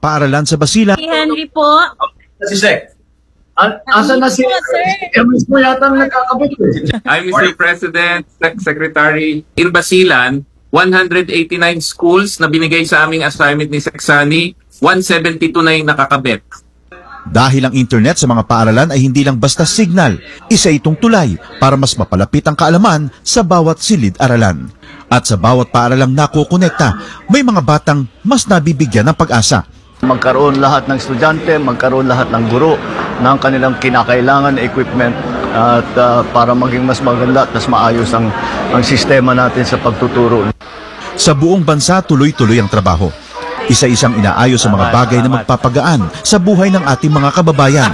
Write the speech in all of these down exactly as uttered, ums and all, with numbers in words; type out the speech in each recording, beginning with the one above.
paaralan sa Basilan. Si Henry po. Si Sec. An asa na si Emis mo yata nakakabit eh. Hi, Mister President, Sec Secretary. In Basilan, one hundred eighty-nine schools na binigay sa aming assignment ni Seksani, one seventy-two na yung nakakabit. Dahil ang internet sa mga paaralan ay hindi lang basta signal, isa itong tulay para mas mapalapit ang kaalaman sa bawat silid-aralan. At sa bawat paaralang nakukonekta, may mga batang mas nabibigyan ng pag-asa. Magkaroon lahat ng estudyante, magkaroon lahat ng guro ng kanilang kinakailangan na equipment at uh, para maging mas maganda at mas maayos ang, ang sistema natin sa pagtuturo. Sa buong bansa, tuloy-tuloy ang trabaho. Isa-isang inaayos sa mga bagay na magpapagaan sa buhay ng ating mga kababayan.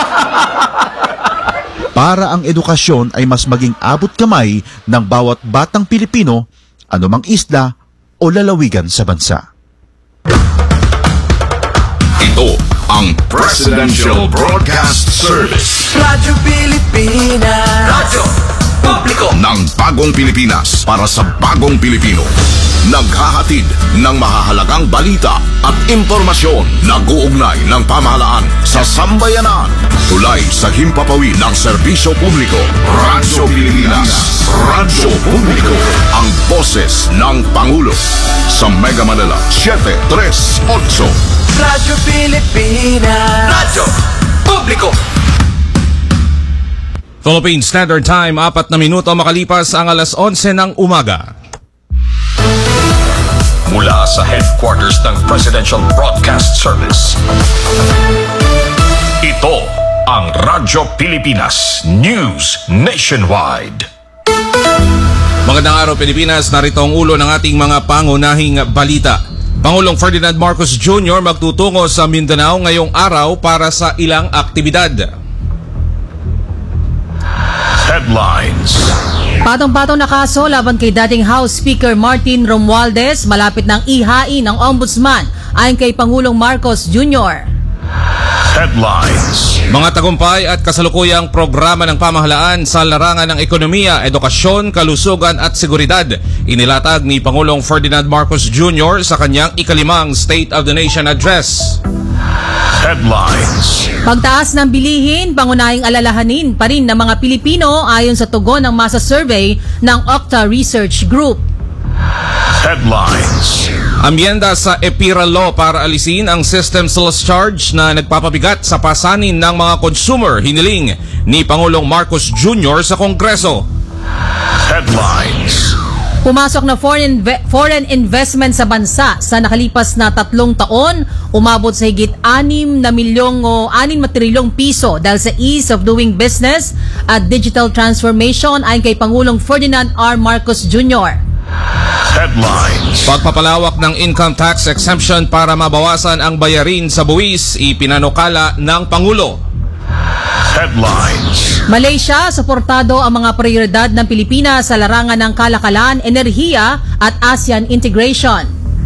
Para ang edukasyon ay mas maging abot kamay ng bawat batang Pilipino, anumang isla o lalawigan sa bansa. Ito ang Presidential Broadcast Service. Radyo Pilipinas. Radyo Publiko ng bagong Pilipinas para sa bagong Pilipino. Naghahatid ng mahahalagang balita at impormasyon. Nag-uugnay ng pamahalaan sa sambayanan. Tulay sa himpapawid ng serbisyo publiko. Radyo Pilipinas. Radyo Publiko. Ang boses ng Pangulo. Sa Mega Manila, seven three eight. Radyo Pilipinas. Radyo Publiko. Philippine Standard Time, apat na minuto makalipas ang alas onse ng umaga. Mula sa headquarters ng Presidential Broadcast Service. Ito ang Radyo Pilipinas News Nationwide. Magandang araw Pilipinas, narito ang ulo ng ating mga pangunahing balita. Pangulong Ferdinand Marcos Junior magtutungo sa Mindanao ngayong araw para sa ilang aktibidad. Headlines. Patong-patong na kaso laban kay dating House Speaker Martin Romualdez, malapit ng ihain ng Ombudsman ayon kay Pangulong Marcos Junior Headlines. Mga tagumpay at kasalukuyang programa ng pamahalaan sa larangan ng ekonomiya, edukasyon, kalusugan at seguridad, inilatag ni Pangulong Ferdinand Marcos Junior sa kanyang ikalimang State of the Nation Address. Headlines. Pagtaas ng bilihin, pangunahing alalahanin pa rin ng mga Pilipino ayon sa tugon ng masa survey ng Octa Research Group. Headlines. Amyenda sa EPIRA Law para alisin ang system sales charge na nagpapabigat sa pasanin ng mga consumer, hiniling ni Pangulong Marcos Junior sa Kongreso. Headlines. Pumasok na foreign, inve- foreign investment sa bansa sa nakalipas na tatlong taon, umabot sa higit anim na milyong o anim na trilyong piso dahil sa ease of doing business at digital transformation ayon kay Pangulong Ferdinand R. Marcos Junior Headlines. Pagpapalawak ng income tax exemption para mabawasan ang bayarin sa buwis, ipinanukala ng Pangulo. Headlines. Malaysia, suportado ang mga prioridad ng Pilipinas sa larangan ng kalakalan, enerhiya at ASEAN integration.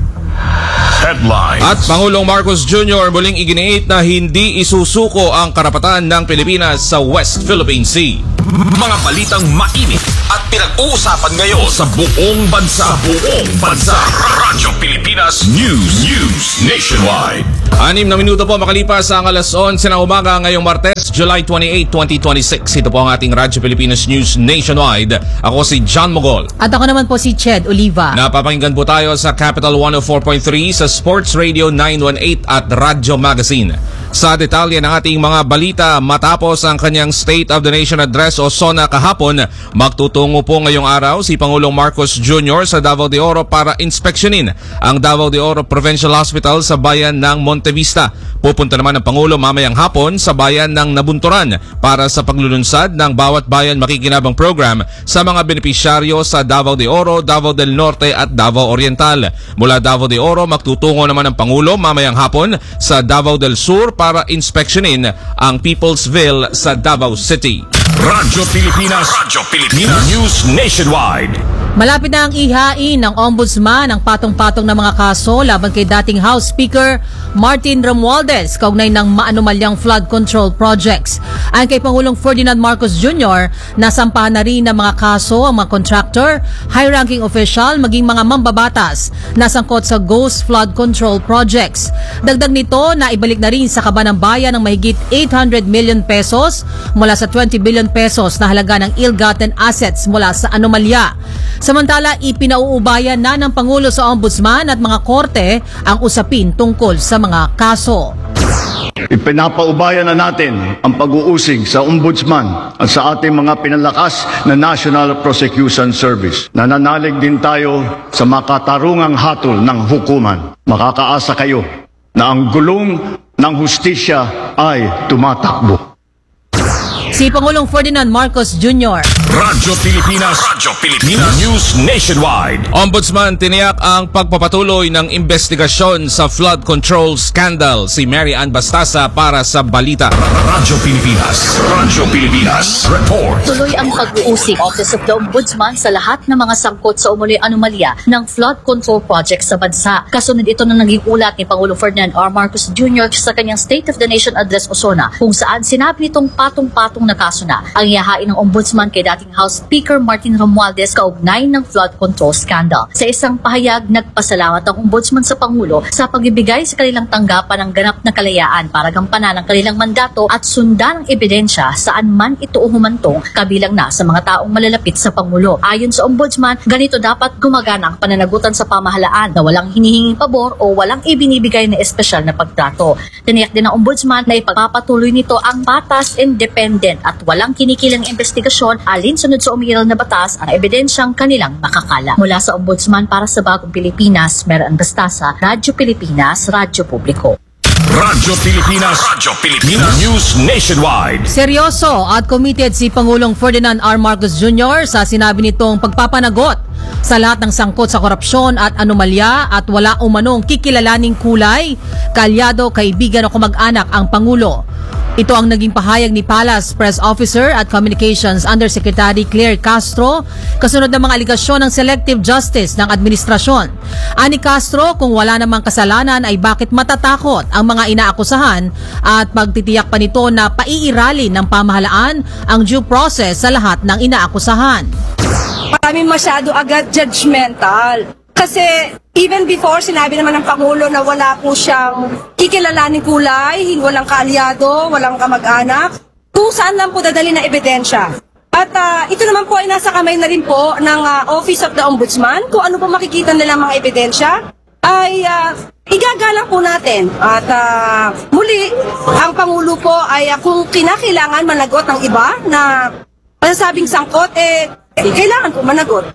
Headlines. At Pangulong Marcos Junior muling iginiit na hindi isusuko ang karapatan ng Pilipinas sa West Philippine Sea. Mga balitang mainit at pinag-uusapan ngayon sa buong bansa. Sa buong bansa. Radyo Pilipinas News. News Nationwide. Anim na minuto po makalipas ang alas onse ng umaga ngayong Martes, July twenty-eighth, twenty twenty-six. Ito po ang ating Radyo Pilipinas News Nationwide. Ako si John Mogol. At ako naman po si Ched Oliva. Napapakinggan po tayo sa Capital one oh four point three, sa Sports Radio nine one eight at Radyo Magazine. Sa detalye ng ating mga balita, matapos ang kanyang State of the Nation Address o SONA kahapon, magtutungo po ngayong araw si Pangulong Marcos Junior sa Davao de Oro para inspeksyonin ang Davao de Oro Provincial Hospital sa bayan ng Montevista. Pupunta naman ang Pangulo mamayang hapon sa bayan ng Nabunturan para sa paglulunsad ng Bawat Bayan Makikinabang Program sa mga benepisyaryo sa Davao de Oro, Davao del Norte at Davao Oriental. Mula Davao de Oro, magtutungo naman ang Pangulo mamayang hapon sa Davao del Sur para inspeksyonin ang People's Ville sa Davao City. Radyo Pilipinas. Radyo Pilipinas. News Nationwide. Malapit na ang ihain ng Ombudsman ang patong-patong na mga kaso laban kay dating House Speaker Martin Romualdez kaugnay ng maanumalyang flood control projects. Ayon kay Pangulong Ferdinand Marcos Junior, nasampahan na rin ng mga kaso ang mga contractor, high-ranking official, maging mga mambabatas na sangkot sa ghost flood control projects. Dagdag nito na ibalik na rin sa kaban ng bayan ng mahigit eight hundred million pesos mula sa twenty billion pesos na halaga ng ill-gotten assets mula sa anomalya. Samantala, ipinauubayan na ng Pangulo sa Ombudsman at mga korte ang usapin tungkol sa mga kaso. Ipinapaubayan na natin ang pag-uusig sa Ombudsman at sa ating mga pinalakas na National Prosecution Service. Nananalig din tayo sa makatarungang hatol ng hukuman. Makakaasa kayo na ang gulong ng hustisya ay tumatakbo. Si Pangulong Ferdinand Marcos Junior Radyo Pilipinas. Radyo Pilipinas. News Nationwide. Ombudsman tiniyak ang pagpapatuloy ng investigasyon sa flood control scandal. Si Mary Ann Bastasa para sa Balita. Radyo Pilipinas. Radyo Pilipinas. Report. Tuloy ang pag-uusig Office of the Ombudsman sa lahat ng mga sangkot sa umuloy anomalya ng flood control project sa bansa. Kasunod ito na naging ulat ni Pangulong Ferdinand R. Marcos Junior sa kanyang State of the Nation Address Osona, kung saan sinabi nitong patong-patong na kaso na ang ihahain ng Ombudsman kay dating House Speaker Martin Romualdez kaugnay ng flood control scandal. Sa isang pahayag, nagpasalamat ang Ombudsman sa Pangulo sa pagbibigay sa kanilang tanggapan ng ganap na kalayaan para gampanan ang kanilang mandato at sundan ang ebidensya saan man ito humantong, kabilang na sa mga taong malalapit sa Pangulo. Ayon sa Ombudsman, ganito dapat gumagana ang pananagutan sa pamahalaan na walang hinihinging pabor o walang ibinibigay na espesyal na pagtrato. Tiniyak din ng Ombudsman na ipagpapatuloy nito ang batas, independent at walang kinikilang investigasyon alinsunod sa umiiral na batas ang ebidensyang kanilang makakala. Mula sa Ombudsman para sa Bagong Pilipinas, Mary Ann Bastasa, Radyo Pilipinas, Radyo Publiko. Radyo Pilipinas. Radyo Pilipinas. News Nationwide. Seryoso at committed si Pangulong Ferdinand R. Marcos Junior sa sinabi nitong pagpapanagot sa lahat ng sangkot sa korupsyon at anomalya at wala umanong kikilalaning kulay, kalyado, kaibigan o kamag-anak ang Pangulo. Ito ang naging pahayag ni Palace Press Officer at Communications Undersecretary Claire Castro kasunod ng mga aligasyon ng selective justice ng administrasyon. Ani Castro, kung wala namang kasalanan ay bakit matatakot ang mga inaakusahan at pagtitiyak pa nito na paiiralin ng pamahalaan ang due process sa lahat ng inaakusahan. Marami masyado agad judgmental. Kasi even before, sinabi naman ng Pangulo na wala po siyang kikilalaning kulay, walang kaalyado, walang kamag-anak, kung saan lang po dadali na ebidensya. At uh, ito naman po ay nasa kamay na rin po ng uh, Office of the Ombudsman. Kung ano po makikita nilang mga ebidensya, ay uh, igagalang po natin. At uh, muli, ang Pangulo po ay uh, kung kinakailangan managot ng iba na masasabing sangkot, eh, eh kailangan po managot.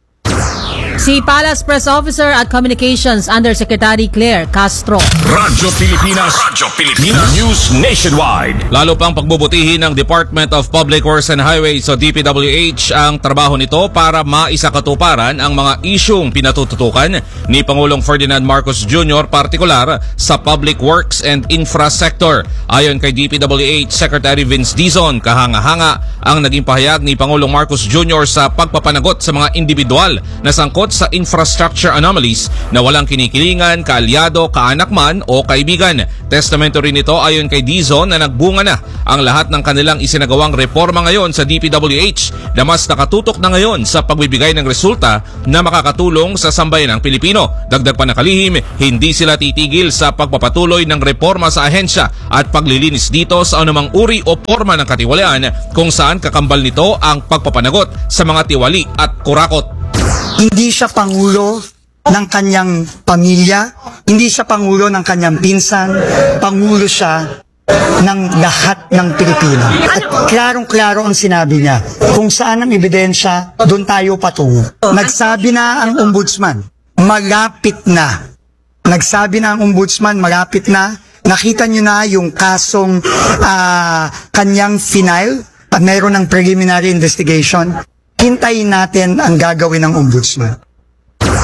Si Palace Press Officer at Communications Undersecretary Claire Castro. Radyo Pilipinas. Radyo Pilipinas. News Nationwide. Lalo pang pagbubutihin ng Department of Public Works and Highways o D P W H ang trabaho nito para maisakatuparan ang mga isyung pinatututukan ni Pangulong Ferdinand Marcos Junior partikular sa Public Works and Infra sector. Ayon kay D P W H Secretary Vince Dizon, kahanga-hanga ang naging pahayag ni Pangulong Marcos Junior sa pagpapanagot sa mga individual na sangkot sa infrastructure anomalies na walang kinikilingan, kaalyado, kaanak man o kaibigan. Testamento rin ito ayon kay Dizon na nagbunga na ang lahat ng kanilang isinagawang reforma ngayon sa D P W H na mas nakatutok na ngayon sa pagbibigay ng resulta na makakatulong sa sambayanang Pilipino. Dagdag pa na kalihim, hindi sila titigil sa pagpapatuloy ng reforma sa ahensya at paglilinis dito sa anumang uri o forma ng katiwalian kung saan kakambal nito ang pagpapanagot sa mga tiwali at kurakot. Hindi siya pangulo ng kanyang pamilya, hindi siya pangulo ng kanyang pinsan, pangulo siya ng lahat ng Pilipino. At klarong-klaro ang sinabi niya, kung saan ang ebidensya, doon tayo patungo. Nagsabi na ang Ombudsman, malapit na. Nagsabi na ang Ombudsman, malapit na. Nakita niyo na yung kasong uh, kanyang final, at mayroon ng preliminary investigation. Hintayin natin ang gagawin ng Ombudsman.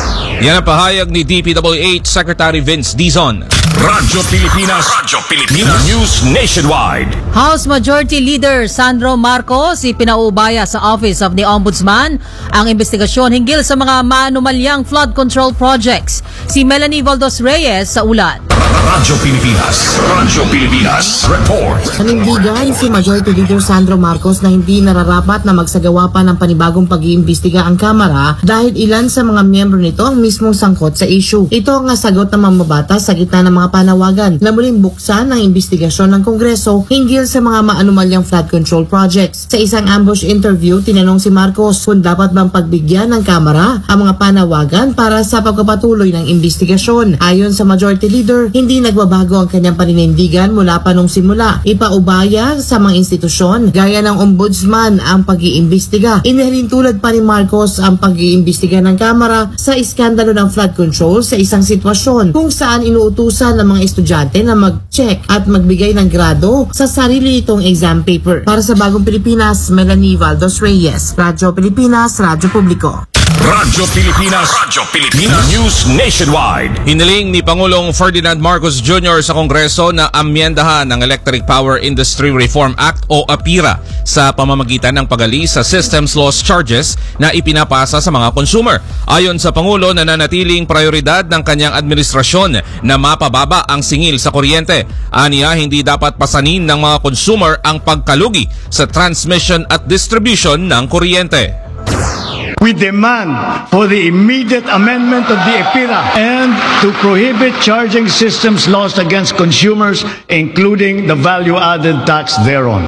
Yan ang pahayag ni D P W H Secretary Vince Dizon. Radyo Pilipinas. Radyo Pilipinas. News Nationwide. House Majority Leader Sandro Marcos ipinaubaya sa Office of the Ombudsman ang investigasyon hinggil sa mga maanumalyang flood control projects. Si Melanie Valdos Reyes sa ulat. Radyo Pilipinas. Radyo Pilipinas. Report. Nanindigan si Majority Leader Sandro Marcos na hindi nararapat na magsagawa pa ng panibagong pag-iimbestiga ang Kamara dahil ilan sa mga miyembro nito ang mismong sangkot sa issue. Ito ang sagot ng mambabatas sa gitna ng mga panawagan na muling buksan ng investigasyon ng Kongreso hinggil sa mga maanumalyang flood control projects. Sa isang ambush interview, tinanong si Marcos kung dapat bang pagbigyan ng Kamara ang mga panawagan para sa pagpapatuloy ng investigasyon. Ayon sa Majority Leader, hindi nagbabago ang kanyang paninindigan mula pa nung simula. Ipaubaya sa mga institusyon gaya ng Ombudsman ang pag-iimbestiga. Inihalin tulad pa ni Marcos ang pag-iimbestiga ng Kamara sa iskandalo ng flood control sa isang sitwasyon kung saan inuutusan ng mga estudyante na mag-check at magbigay ng grado sa sarili itong exam paper. Para sa Bagong Pilipinas, Melanie Valdos Reyes, Radyo Pilipinas, Radyo Publiko. Radyo Pilipinas. Radyo Pilipinas. News Nationwide. Hiniling ni Pangulong Ferdinand Marcos Junior sa Kongreso na amyendahan ng Electric Power Industry Reform Act o APIRA sa pamamagitan ng pag-alis sa systems loss charges na ipinapasa sa mga consumer. Ayon sa Pangulo, nananatiling prioridad ng kanyang administrasyon na mapababa ang singil sa kuryente. Aniya, hindi dapat pasanin ng mga consumer ang pagkalugi sa transmission at distribution ng kuryente. We demand for the immediate amendment of the APIRA and to prohibit charging systems lost against consumers, including the value-added tax thereon.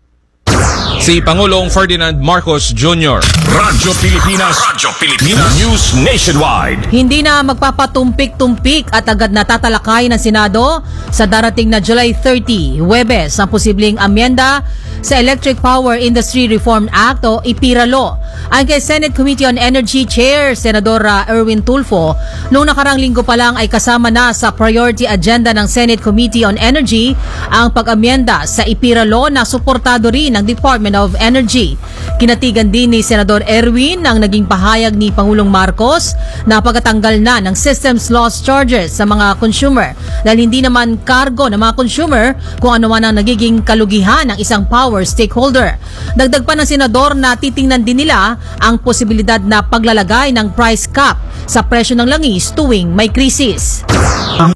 Si Pangulong Ferdinand Marcos Junior Radyo Pilipinas. Radyo Pilipinas. News Nationwide. Hindi na magpapatumpik-tumpik at agad na tatalakay ng Senado sa darating na July thirtieth, Huwebes, ang posibleng amyenda sa Electric Power Industry Reform Act o IPIRA Law. Ang kay Senate Committee on Energy Chair, Senador Erwin Tulfo, noong nakarang linggo pa lang ay kasama na sa priority agenda ng Senate Committee on Energy ang pag-amyenda sa IPIRA Law na suportado rin ng Department of Energy. Kinatigan din ni Senador Erwin ang naging pahayag ni Pangulong Marcos na pagkatanggal na ng systems loss charges sa mga consumer dahil hindi naman kargo ng mga consumer kung ano man ang nagiging kalugihan ng isang power stakeholder. Dagdag pa ng Senador na titingnan din nila ang posibilidad na paglalagay ng price cap sa presyo ng langis tuwing may krisis. Ang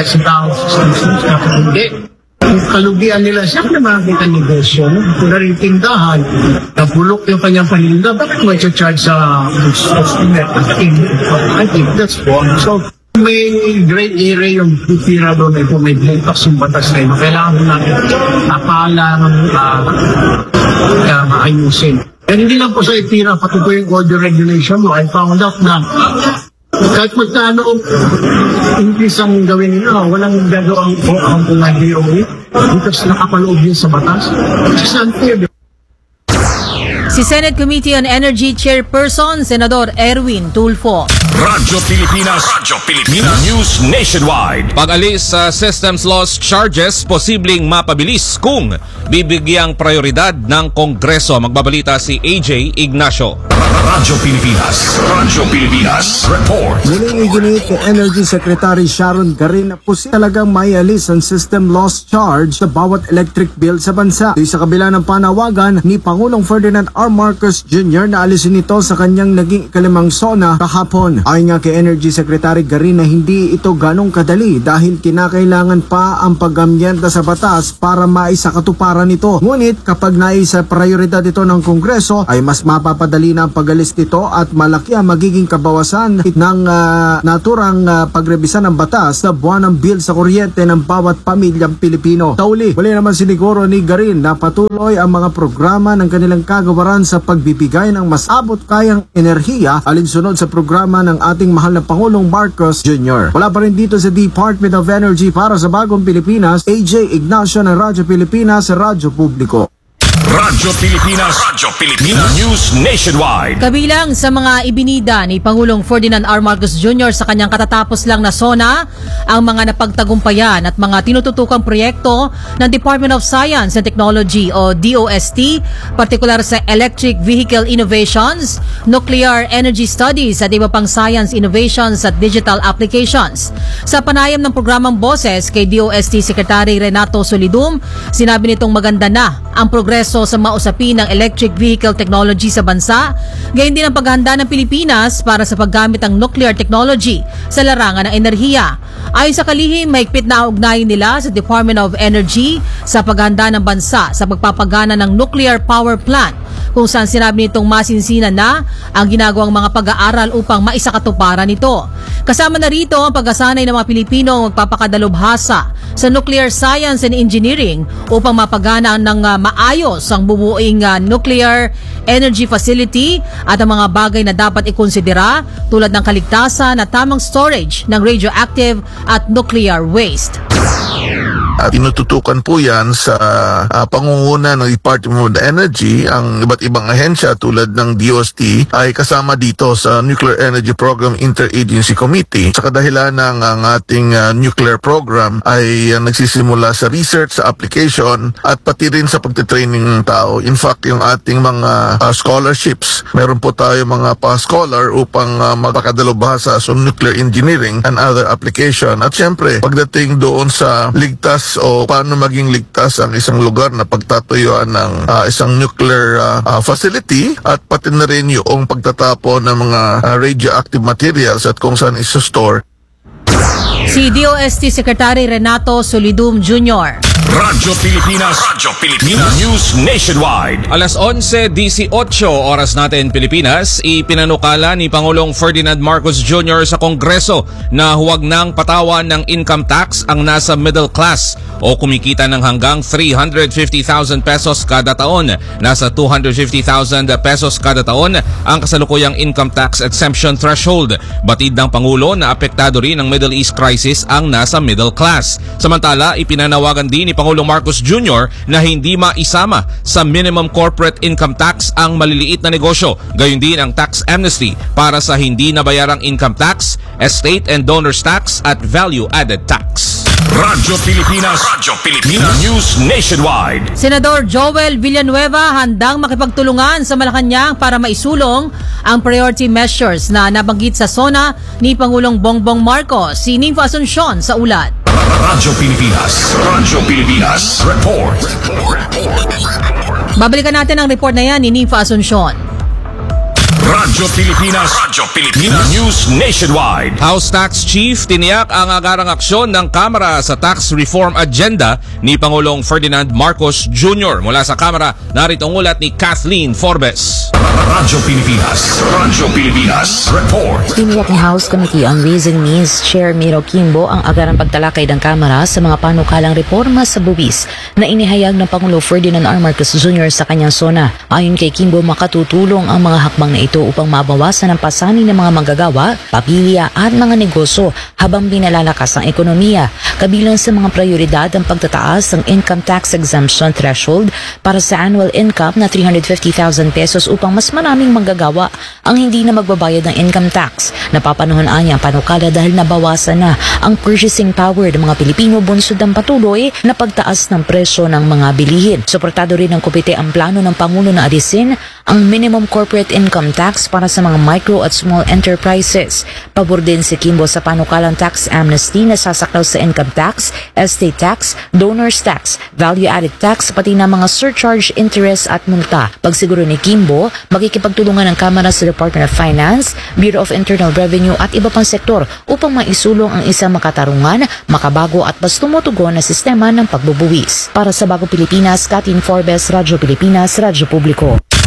Kung kalugian nila, siyempre makakita negosyo. Kung na rin tindahan, nabulok yung kanyang paninda, bakit mo i-charge sa customer? I think that's wrong. So, may great area yung pipira doon ito, may blintas yung batas na ito. Kailangan natin napala ng uh, uh, maayusin. And hindi lang po sa IPIRA, pati po yung order regulation mo, I found out na kahit magkano increase ang gawin nila, walang gagawang ang mga D O E because nakapaloob yun sa batas. It's unfair. Si Senate Committee on Energy Chairperson, Senador Erwin Tulfo. Radyo Pilipinas. Radyo Pilipinas. News Nationwide. Pag-alis sa systems loss charges, posibleng mapabilis kung bibigyang prioridad ng Kongreso. Magbabalita si A J Ignacio. Radyo Pilipinas. Radyo Pilipinas. Report. Muling iginit kay Energy Secretary Sharon Garin na posibleng talagang may alis ang system loss charge sa bawat electric bill sa bansa. Ito sa kabila ng panawagan ni Pangulong Ferdinand R. Marcos Junior na alisin ito sa kanyang naging ikalimang SONA kahapon. Ayon nga kay Energy Secretary Garin na hindi ito ganong kadali dahil kinakailangan pa ang pag-amyenda sa batas para maisakatuparan ito. Ngunit kapag naisa prioridad ito ng Kongreso ay mas mapapadali na ang pag-alis nito at malaki ang magiging kabawasan ng uh, naturang uh, pagrebisa ng batas sa buwan ng bill sa kuryente ng bawat pamilyang Pilipino. Tauli, wali naman siniguro ni Garin na patuloy ang mga programa ng kanilang kagawaran sa pagbibigay ng mas abot kayang enerhiya alinsunod sa programa ng ating mahal na Pangulong Marcos Junior Wala pa rin dito sa Department of Energy. Para sa Bagong Pilipinas, A J Ignacio ng Radyo Pilipinas, Radyo Publiko. Radyo Pilipinas. Radyo Pilipinas. News Nationwide. Kabilang sa mga ibinida ni Pangulong Ferdinand R. Marcos Junior sa kanyang katatapos lang na SONA, ang mga napagtagumpayan at mga tinututukang proyekto ng Department of Science and Technology o D O S T, partikular sa Electric Vehicle Innovations, Nuclear Energy Studies at iba pang science innovations at digital applications. Sa panayam ng programang Boses kay D O S T Secretary Renato Solidum, sinabi nitong maganda na ang progreso sa mausapin ng electric vehicle technology sa bansa, gayon din ang paghahanda ng Pilipinas para sa paggamit ng nuclear technology sa larangan ng enerhiya. Ayon sa kalihim, mahigpit na ugnayan nila sa Department of Energy sa paghahanda ng bansa sa pagpapagana ng nuclear power plant, kung saan sinabi nitong masinsinan na ang ginagawang mga pag-aaral upang maisakatuparan nito. Kasama na rito ang pag-asanay ng mga Pilipino ang magpapakadalubhasa sa nuclear science and engineering upang mapagana ng uh, maayos ang bubuing uh, nuclear energy facility at ang mga bagay na dapat ikonsidera tulad ng kaligtasan at tamang storage ng radioactive at nuclear waste. At tinututukan po yan sa uh, pangunguna ng Department of Energy. Ang iba't ibang ahensya tulad ng D O S T ay kasama dito sa Nuclear Energy Program Interagency Committee. Sa kadahilan ng ang ating uh, nuclear program ay uh, nagsisimula sa research, sa application at pati rin sa pagtitraining ng tao. In fact, yung ating mga uh, scholarships, meron po tayo mga pa-scholar upang uh, magpakadalubhasa sa nuclear engineering and other application. At syempre, pagdating doon sa ligtas o paano maging ligtas ang isang lugar na pagtatuyuan ng uh, isang nuclear uh, uh, facility at pati na rin yung pagtatapon ng mga uh, radioactive materials at kung saan isa-store. Si D O S T Secretary Renato Solidum Junior Radyo Pilipinas. Radyo Pilipinas. News Nationwide. Alas onse dieciocho oras natin Pilipinas, ipinanukala ni Pangulong Ferdinand Marcos Junior sa Kongreso na huwag nang patawan ng income tax ang nasa middle class o kumikita ng hanggang three hundred fifty thousand pesos kada taon. Nasa two hundred fifty thousand pesos kada taon ang kasalukuyang income tax exemption threshold. Batid ng Pangulo na apektado rin ng Middle East crisis ang nasa middle class. Samantala, ipinanawagan din ni Pangulong Marcos Junior na hindi maisama sa minimum corporate income tax ang maliliit na negosyo. Gayon din ang tax amnesty para sa hindi nabayarang income tax, estate and donors tax at value-added tax. Radyo Pilipinas. Radyo Pilipinas. News Nationwide. Senador Joel Villanueva handang makipagtulungan sa Malacanang para maisulong ang priority measures na nabanggit sa SONA ni Pangulong Bongbong Marcos. Si Nympho Asuncion sa ulat. Radyo Pilipinas. Radyo Pilipinas. Report. Babalikan natin ang report na yan ni Nympho Asuncion. Radyo Pilipinas. Radyo Pilipinas. News Nationwide. House Tax Chief tiniyak ang agarang aksyon ng Kamara sa tax reform agenda ni Pangulong Ferdinand Marcos Junior Mula sa Kamara, narito ang ulat ni Kathleen Forbes. Radyo Pilipinas. Radyo Pilipinas. Report. Tiniyak ni House Committee on Ways and Means Chair Miro Kimbo ang agarang pagtalakay ng Kamara sa mga panukalang reforma sa buwis na inihayag ng Pangulo Ferdinand R. Marcos Junior sa kanyang SONA. Ayon kay Kimbo, makatutulong ang mga hakbang na ito upang mabawasan ang pasanin ng mga manggagawa, pamilya at mga negosyo habang binalalakas ang ekonomiya. Kabilang sa mga prioridad ang pagtataas ng income tax exemption threshold para sa annual income na three hundred fifty thousand pesos upang mas maraming manggagawa ang hindi na magbabayad ng income tax. Napapanahon niya ang panukala dahil nabawasan na ang purchasing power ng mga Pilipino bunsod ng patuloy na pagtaas ng presyo ng mga bilihin. Suportado rin ng komite ang plano ng Pangulo na alisin ang minimum corporate income tax para sa mga micro at small enterprises. Pabor din si Kimbo sa panukalang tax amnesty na sasaklaw sa income tax, estate tax, donors tax, value-added tax, pati na mga surcharge, interest at multa. Pagsiguro ni Kimbo, magkikipagtulungan ng Kamara sa Department of Finance, Bureau of Internal Revenue at iba pang sektor upang maisulong ang isang makatarungan, makabago at mas tumutugon na sistema ng pagbubuwis. Para sa Bagong Pilipinas, Kathleen Forbes, Radyo Pilipinas, Radyo Publiko.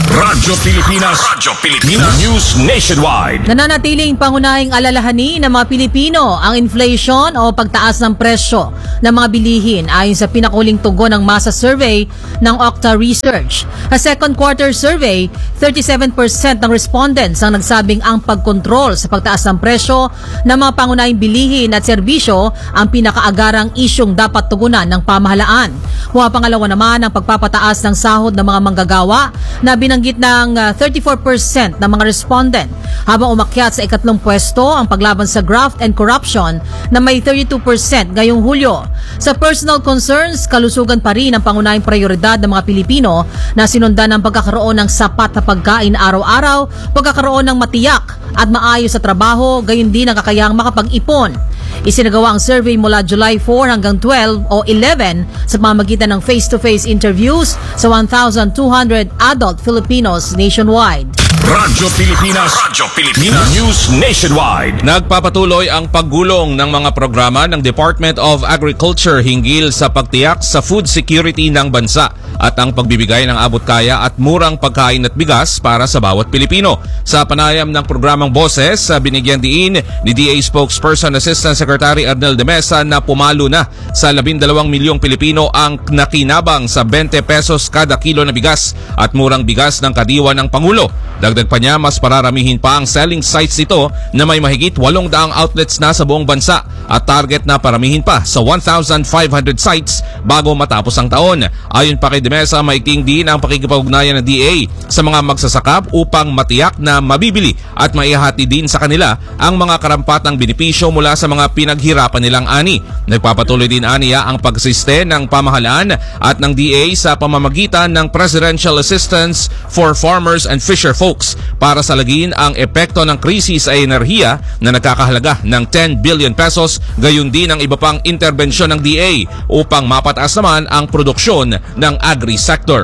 Radyo Pilipinas. Radyo Pilipinas. News Nationwide. Nananatiling pangunahing alalahanin ng mga Pilipino ang inflation o pagtaas ng presyo ng mga bilihin ayon sa pinakuling tugon ng masa survey ng Okta Research. Sa second quarter survey, thirty-seven percent ng respondents ang nagsabing ang pagkontrol sa pagtaas ng presyo ng mga pangunahing bilihin at serbisyo ang pinakaagarang isyong dapat tugunan ng pamahalaan. Pumapangalawa naman ang pagpapataas ng sahod ng mga manggagawa na binanggit ng uh, thirty-four percent ng mga respondent, habang umakyat sa ikatlong pwesto ang paglaban sa graft and corruption na may thirty-two percent ngayong Hulyo. Sa personal concerns, kalusugan pa rin ang pangunahing prioridad ng mga Pilipino na sinundan ng pagkakaroon ng sapat na pagkain araw-araw, pagkakaroon ng matiyak at maayos sa trabaho, gayon din ang kakayahang makapag-ipon. Isinagawa ang survey mula July four hanggang twelve o eleven sa pamamagitan ng face-to-face interviews sa one thousand two hundred adult Filipinos nationwide. Radyo Pilipinas. Radyo Pilipinas. News Nationwide. Nagpapatuloy ang paggulong ng mga programa ng Department of Agriculture hinggil sa pagtiyak sa food security ng bansa at ang pagbibigay ng abot-kaya at murang pagkain at bigas para sa bawat Pilipino. Sa panayam ng programang Boses, binigyan diin ni D A Spokesperson Assistant Secretary Arnel de Mesa na pumalo na sa labindalawang milyong Pilipino ang nakinabang sa twenty pesos kada kilo na bigas at murang bigas ng kadiwa ng Pangulo. Dagdag pa niya, mas pararamihin pa ang selling sites nito na may mahigit walong daang outlets na sa buong bansa at target na paramihin pa sa one thousand five hundred sites bago matapos ang taon. Ayon pa kay De Mesa, maiting din ang pakikipag-ugnayan ng D A sa mga magsasaka upang matiyak na mabibili at maihati din sa kanila ang mga karampatang benepisyo mula sa mga pinaghirapan nilang ani. Nagpapatuloy din aniya ang pagsiste ng pamahalaan at ng D A sa pamamagitan ng Presidential Assistance for Farmers and Fisher Folks para salagin ang epekto ng krisis sa enerhiya na nagkakahalaga ng ten billion pesos, gayon din ang iba pang interbensyon ng D A upang mapataas naman ang produksyon ng agri-sector.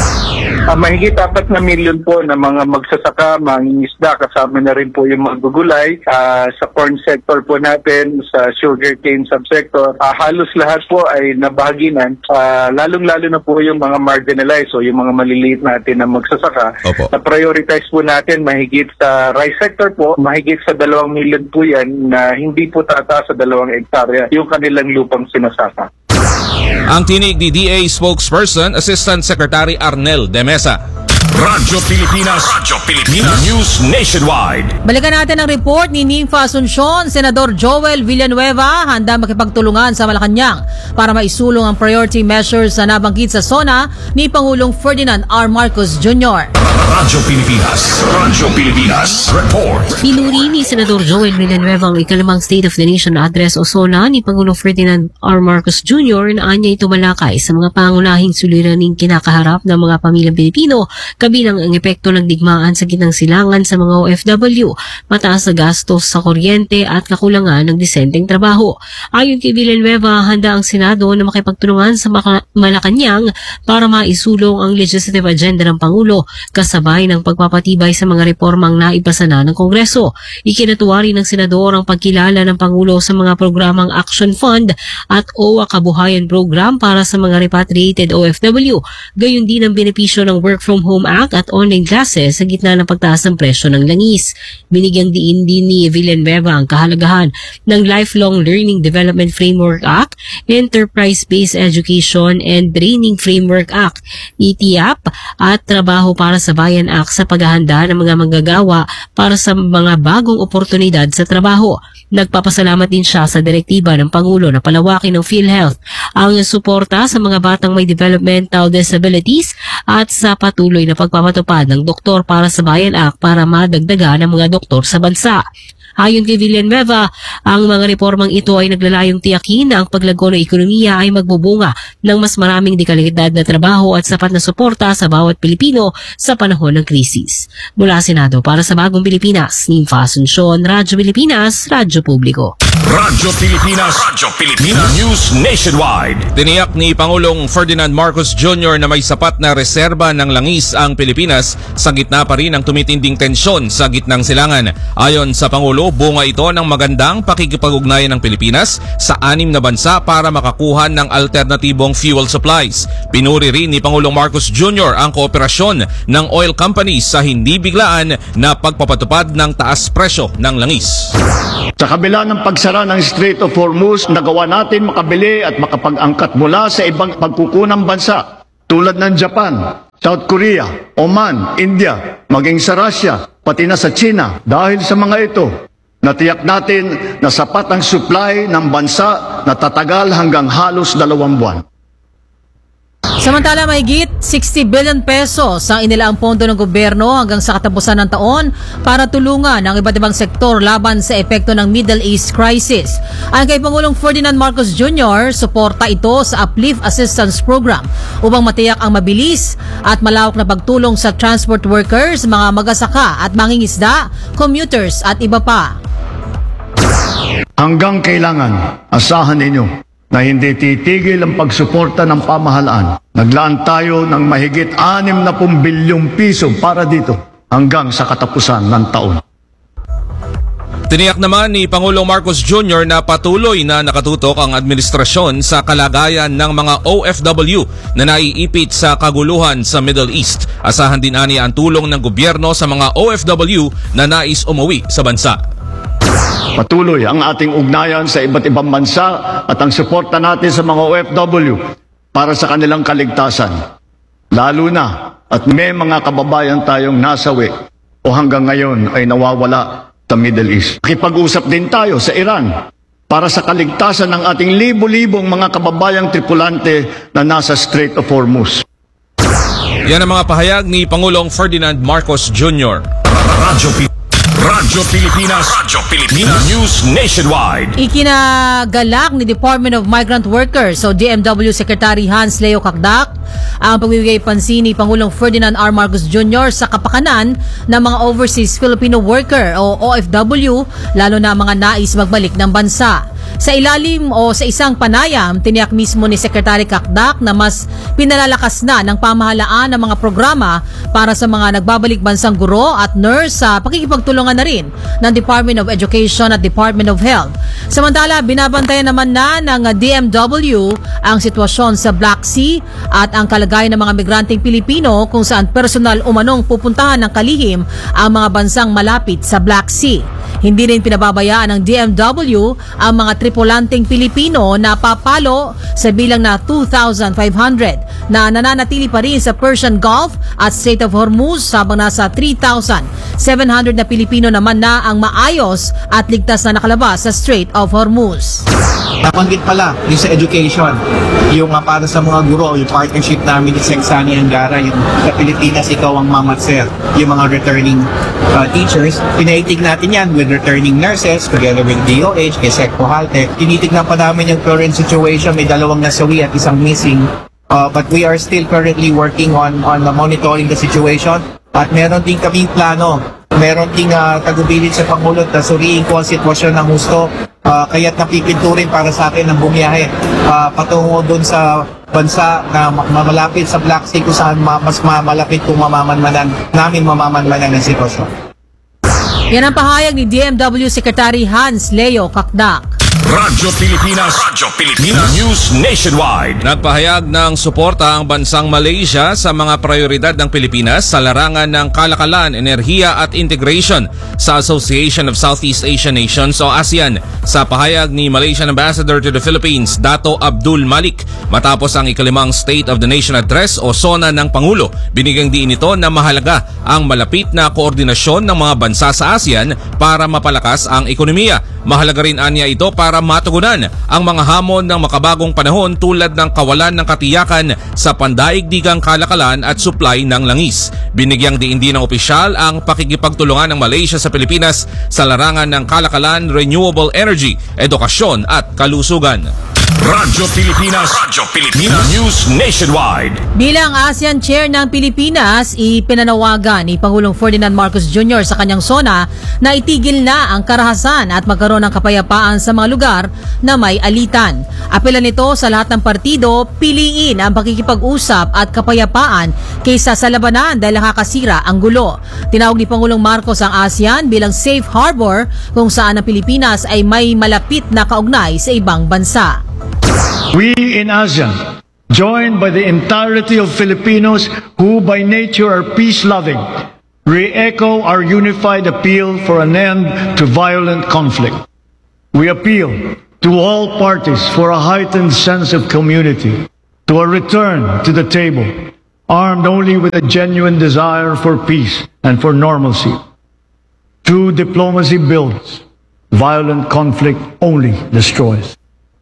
Uh, mahigit apat na milyon po na mga magsasaka, mangingisda, kasama na rin po yung magugulay uh, sa corn sector po natin, sa sugarcane subsector. Uh, halos lahat po ay nabahaginan, uh, lalong-lalo na po yung mga marginalized o yung mga maliliit natin na magsasaka. Opo. Na prioritize po natin mahigit sa rice sector po, mahigit sa dalawang milyon po yan na hindi po tataas sa dalawang hektarya yung kanilang lupang sinasaka. Ang tinig ni D A Spokesperson Assistant Secretary Arnel de Mesa. Radyo Pilipinas. Radyo Pilipinas. News Nationwide. Balikan natin ang report ni Nympha Asuncion. Senador Joel Villanueva handa makipagtulungan sa Malacanang para maisulong ang priority measures na nabanggit sa SONA ni Pangulong Ferdinand R. Marcos Junior Radyo Pilipinas. Radyo Pilipinas. Report. Pinuri ni Senador Joel Villanueva ang ikalimang State of the Nation Address o SONA ni Pangulong Ferdinand R. Marcos Junior na anya ito malakay sa mga pangunahing suliraning kinakaharap ng mga pamilyang Pilipino, kabilang ang epekto ng digmaan sa gitnang silangan sa mga O F W, mataas na gastos sa kuryente at kakulangan ng disenteng trabaho. Ayon kay Villanueva, handa ang Senado na makipagtulungan sa Malacanang para maisulong ang legislative agenda ng Pangulo kasabay ng pagpapatibay sa mga reformang naipasa na ng Kongreso. Ikinatuwa rin ng Senador ang pagkilala ng Pangulo sa mga programang Action Fund at O W A Kabuhayan Program para sa mga repatriated O F W, gayon din ang benepisyo ng Work from Home Act at online classes sa gitna ng pagtaas ng presyo ng langis. Binigyang diin din ni Villanueva ang kahalagahan ng Lifelong Learning Development Framework Act, Enterprise-Based Education and Training Framework Act, E T A P, at Trabaho para sa Bayan Act sa paghahanda ng mga manggagawa para sa mga bagong oportunidad sa trabaho. Nagpapasalamat din siya sa direktiba ng Pangulo na palawakin ng PhilHealth ang suporta sa mga batang may developmental disabilities at sa patuloy na pagpapatupad ng Doktor para sa Bayan Act para madagdagan ang mga doktor sa bansa. Ayon kay Villanueva, ang mga reformang ito ay naglalayong tiyakin na ang paglago ng ekonomiya ay magbubunga ng mas maraming dekalidad na trabaho at sapat na suporta sa bawat Pilipino sa panahon ng krisis. Mula Senado para sa Bagong Pilipinas, Nympha Asuncion, Radyo Pilipinas, Radyo Publiko. Radyo Pilipinas. Radyo Pilipinas. News Nationwide. Tiniyak ni Pangulong Ferdinand Marcos Junior na may sapat na reserba ng langis ang Pilipinas sa gitna pa rin ng tumitinding tensyon sa gitnang silangan. Ayon sa Pangulo, Pangulo, bunga ito ng magandang pakikipag-ugnayan ng Pilipinas sa anim na bansa para makakuha ng alternatibong fuel supplies. Pinuri rin ni Pangulong Marcos Junior ang kooperasyon ng oil companies sa hindi biglaan na pagpapatupad ng taas presyo ng langis. Sa kabila ng pagsara ng Strait of Hormuz, nagawa natin makabili at makapag-angkat mula sa ibang pagkukunang bansa tulad ng Japan, South Korea, Oman, India, maging sa Russia, pati na sa China. Dahil sa mga ito, natiyak natin na sapat ang supply ng bansa na tatagal hanggang halos dalawang buwan. Samantala, mahigit sixty billion pesos ang inilaang pondo ng gobyerno hanggang sa katapusan ng taon para tulungan ang iba't ibang sektor laban sa epekto ng Middle East crisis. Ayon kay Pangulong Ferdinand Marcos Junior, suporta ito sa Uplift Assistance Program upang matiyak ang mabilis at malawak na pagtulong sa transport workers, mga magsasaka at mangingisda, commuters at iba pa. Hanggang kailangan, asahan ninyo na hindi titigil ang pagsuporta ng pamahalaan. Naglaan tayo ng mahigit anim na bilyong piso para dito hanggang sa katapusan ng taon. Tiniyak naman ni Pangulong Marcos Junior na patuloy na nakatutok ang administrasyon sa kalagayan ng mga O F W na naiipit sa kaguluhan sa Middle East. Asahan din aniya ang tulong ng gobyerno sa mga O F W na nais umuwi sa bansa. Patuloy ang ating ugnayan sa iba't ibang bansa at ang suporta natin sa mga O F W para sa kanilang kaligtasan. Lalo na at may mga kababayan tayong nasawi o hanggang ngayon ay nawawala sa Middle East. Nakipag-usap din tayo sa Iran para sa kaligtasan ng ating libo-libong mga kababayang tripulante na nasa Strait of Hormuz. Yan ang mga pahayag ni Pangulong Ferdinand Marcos Junior Radyo Radyo Pilipinas, Radyo Pilipinas News Nationwide. Ikinagalak ni Department of Migrant Workers o D M W Secretary Hans Leo Kakdak ang pagbibigay pansin ni Pangulong Ferdinand R. Marcos Junior sa kapakanan ng mga overseas Filipino worker o O F W, lalo na mga nais magbalik ng bansa. Sa ilalim o sa isang panayam, tiniyak mismo ni Secretary Kakdak na mas pinalalakas na ng pamahalaan ng mga programa para sa mga nagbabalik bansang guro at nurse sa pakikipagtulungan na rin ng Department of Education at Department of Health. Samantala, binabantayan naman na ng D M W ang sitwasyon sa Black Sea at ang kalagayan ng mga migranteng Pilipino kung saan personal umanong pupuntahan ng kalihim ang mga bansang malapit sa Black Sea. Hindi rin pinababayaan ng D M W ang mga tripulanteng Pilipino na papalo sa bilang na two thousand five hundred na nananatili pa rin sa Persian Gulf at Strait of Hormuz, habang nasa three thousand seven hundred na Pilipino naman na ang maayos at ligtas na nakalabas sa Strait of Hormuz. Nabanggit pala yung sa education, yung uh, para sa mga guro, yung partnership namin ni Seksani Angara, yung sa Pilipinas ikaw ang mama sir, yung mga returning uh, teachers, pinaitig natin yan with returning nurses together with D O H, kay Sec Pujalte. Tinitignan pa namin yung current situation, may dalawang nasawi at isang missing, uh, but we are still currently working on on uh, monitoring the situation at meron din kaming plano, meron ding uh, tagubilin sa Pangulo na suriin ko ang sitwasyon ng husto. Uh, kaya't napipinturin para sa akin ang bumiyahe uh, patungo doon sa bansa na mamalapit sa Black Sea kung saan ma- mas mamalapit kung mamamanmanan namin mamamanmanan ng sitwasyon. Yan ang pahayag ni D M W Secretary Hans Leo Kakdak. Radyo Pilipinas, Radyo Pilipinas News Nationwide. Nagpahayag ng suporta ang bansang Malaysia sa mga prioridad ng Pilipinas sa larangan ng kalakalan, enerhiya at integration sa Association of Southeast Asian Nations o ASEAN. Sa pahayag ni Malaysian Ambassador to the Philippines, Dato Abdul Malik, matapos ang ikalimang State of the Nation Address o SONA ng Pangulo, binigyang diin ito na mahalaga ang malapit na koordinasyon ng mga bansa sa ASEAN para mapalakas ang ekonomiya. Mahalaga rin anya ito para matugunan ang mga hamon ng makabagong panahon tulad ng kawalan ng katiyakan sa pandaigdigang kalakalan at supply ng langis. Binigyang diin din ng opisyal ang pakikipagtulungan ng Malaysia sa Pilipinas sa larangan ng kalakalan, renewable energy, edukasyon at kalusugan. Radyo Pilipinas, Radyo Pilipinas News Nationwide. Bilang ASEAN Chair ng Pilipinas, ipinanawagan ni Pangulong Ferdinand Marcos Junior sa kanyang SONA na itigil na ang karahasan at magkaroon ng kapayapaan sa mga lugar na may alitan. Apela nito sa lahat ng partido, piliin ang pakikipag-usap at kapayapaan kaysa sa labanan dahil nakakasira ang gulo. Tinawag ni Pangulong Marcos ang ASEAN bilang safe harbor kung saan ang Pilipinas ay may malapit na kaugnay sa ibang bansa. We in ASEAN, joined by the entirety of Filipinos who by nature are peace-loving, re-echo our unified appeal for an end to violent conflict. We appeal to all parties for a heightened sense of community, to a return to the table, armed only with a genuine desire for peace and for normalcy. True diplomacy builds, violent conflict only destroys.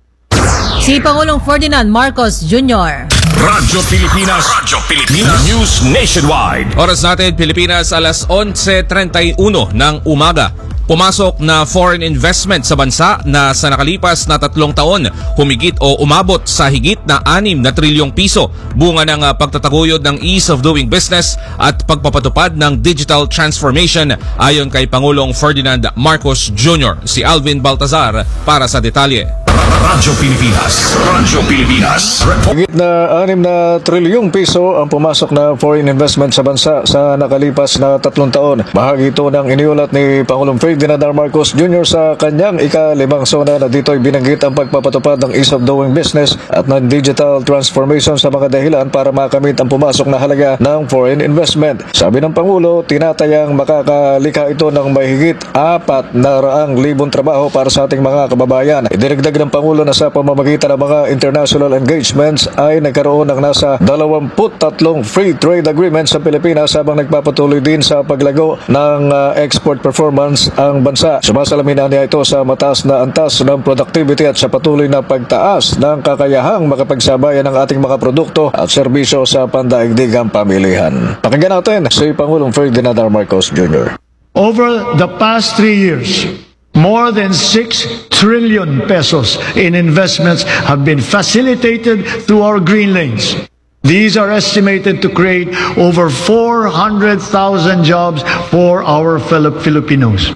Si Pangulong Ferdinand Marcos Junior Radyo Pilipinas, Radyo Pilipinas, News Nationwide. Oras natin Pilipinas, alas eleven thirty-one ng umaga. Pumasok na foreign investment sa bansa na sa nakalipas na tatlong taon humigit o umabot sa higit na anim na trilyong piso, bunga ng uh, pagtataguyod ng ease of doing business at pagpapatupad ng digital transformation, ayon kay Pangulong Ferdinand Marcos Junior Si Alvin Baltazar para sa detalye. Radyo Pilipinas, Radyo Pilipinas. Higit na anim na trilyong piso ang pumasok na foreign investment sa bansa sa nakalipas na tatlong taon. Bahagi ito ng iniulat ni Pangulong Ferdinand R. Marcos Junior sa kanyang ikalimang sona na dito'y binanggit ang pagpapatupad ng ease of doing business at ng digital transformation sa mga dahilan para makamit ang pumasok na halaga ng foreign investment. Sabi ng Pangulo, tinatayang makakalika ito ng mahigit apat na raang libong trabaho para sa ating mga kababayan. Idinagdag ng Pangulo na sa pamamagitan ng mga international engagements ay nagkaroon ng nasa dalawampu't tatlong free trade agreements sa Pilipinas habang nagpapatuloy din sa paglago ng uh, export performance ang bansa. Sumasalamin niya ito sa mataas na antas ng productivity at sa patuloy na pagtaas ng kakayahang makapagsabayan ng ating mga produkto at serbisyo sa pandaigdigang pamilihan. Pakinggan natin si Pangulong Ferdinand R. Marcos Junior Over the past three years, more than six trillion pesos in investments have been facilitated through our green lanes. These are estimated to create over four hundred thousand jobs for our fellow Filipinos.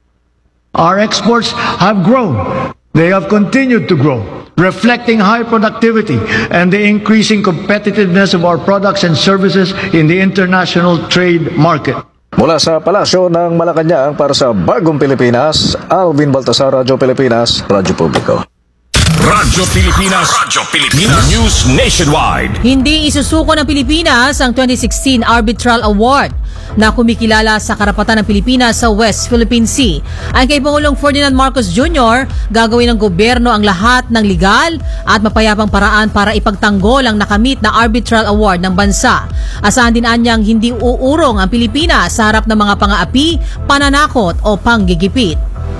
Our exports have grown. They have continued to grow, reflecting high productivity and the increasing competitiveness of our products and services in the international trade market. Mula sa Palasyo ng Malacanang para sa Bagong Pilipinas, Alvin Baltasar, Radyo Pilipinas, Radyo Publiko. Radyo Pilipinas, Radyo Pilipinas, News Nationwide. Hindi isusuko ng Pilipinas ang twenty sixteen Arbitral Award na kumikilala sa karapatan ng Pilipinas sa West Philippine Sea. Ang kay Pangulong Ferdinand Marcos Junior, gagawin ng gobyerno ang lahat ng legal at mapayapang paraan para ipagtanggol ang nakamit na Arbitral Award ng bansa. Asahan din anyang hindi uurong ang Pilipinas sa harap ng mga pang-aapi, pananakot o panggigipit.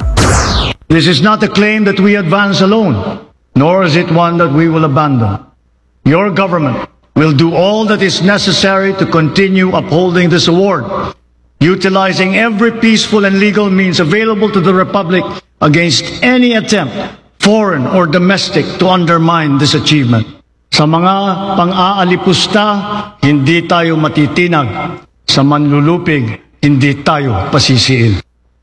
This is not a claim that we advance alone, nor is it one that we will abandon. Your government will do all that is necessary to continue upholding this award, utilizing every peaceful and legal means available to the Republic against any attempt, foreign or domestic, to undermine this achievement. Sa mga pang-aalipusta, hindi tayo matitinag. Sa manlulupig, hindi tayo pasisiil.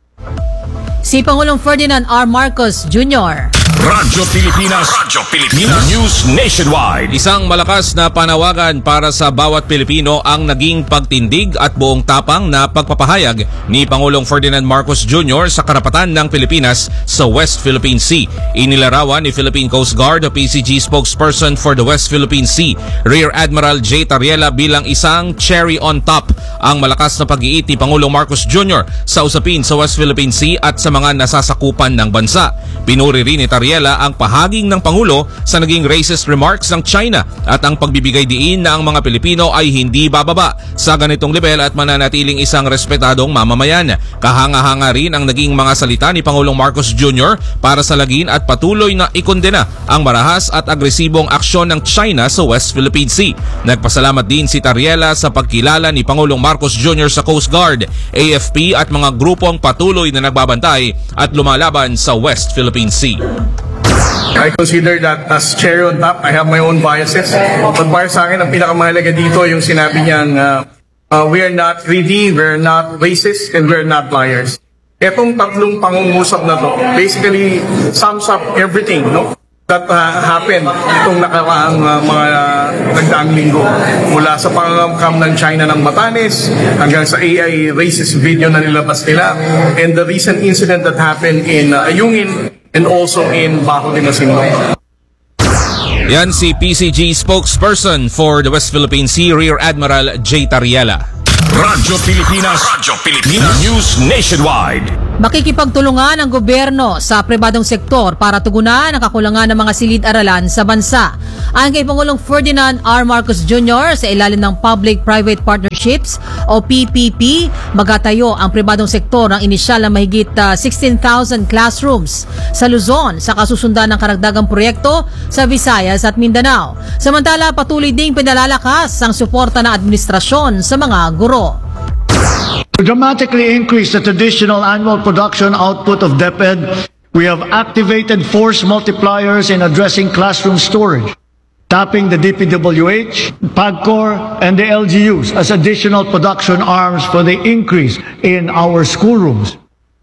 Si Pangulong Ferdinand R. Marcos Junior Radyo Pilipinas, Radyo Pilipinas, News Nationwide. Isang malakas na panawagan para sa bawat Pilipino ang naging pagtindig at buong tapang na pagpapahayag ni Pangulong Ferdinand Marcos Junior sa karapatan ng Pilipinas sa West Philippine Sea. Inilarawan ni Philippine Coast Guard o P C G spokesperson for the West Philippine Sea, Rear Admiral J. Tariela, bilang isang cherry on top ang malakas na pag-iit ni Pangulong Marcos Junior sa usapin sa West Philippine Sea at sa mga nasasakupan ng bansa. Pinuri rin ni Tariela ang pahaging ng Pangulo sa naging racist remarks ng China at ang pagbibigay diin na ang mga Pilipino ay hindi bababa sa ganitong level at mananatiling isang respetadong mamamayan. Kahanga-hanga rin ang naging mga salita ni Pangulong Marcos Junior para sa lagin at patuloy na ikondena ang marahas at agresibong aksyon ng China sa West Philippine Sea. Nagpasalamat din si Tariela sa pagkilala ni Pangulong Marcos Junior sa Coast Guard, A F P at mga grupong patuloy na nagbabantay at lumalaban sa West Philippine Sea. I consider that as cherry on top. I have my own biases. But para sa akin, ang pinakamahalaga dito yung sinabi niyang uh, uh, we are not greedy, we are not racist, and we are not liars. Etong tatlong pangungusap na to basically sums up everything, no? that uh, happened itong nakaraang uh, mga uh, nagdaang linggo. Mula sa pangangkam ng China ng Batanes hanggang sa A I racist video na nilabas nila, and the recent incident that happened in uh, Ayungin and also in Bajo de Masinloc. Yan si P C G spokesperson for the West Philippine Sea, Rear Admiral J. Tariela. Radyo Pilipinas, Radyo Pilipinas, News Nationwide. Makikipagtulungan ang gobyerno sa pribadong sektor para tugunan ang kakulangan ng mga silid-aralan sa bansa. Ayon kay Pangulong Ferdinand R. Marcos Junior sa ilalim ng Public-Private Partnerships o P P P, magatayo ang pribadong sektor ng inisyal na mahigit uh, sixteen thousand classrooms sa Luzon sa kasusundan ng karagdagang proyekto sa Visayas at Mindanao. Samantala, patuloy ding pinalalakas ang suporta ng administrasyon sa mga guro. To dramatically increase the traditional annual production output of DepEd, we have activated force multipliers in addressing classroom storage, tapping the D P W H, PAGCOR, and the L G Us as additional production arms for the increase in our schoolrooms.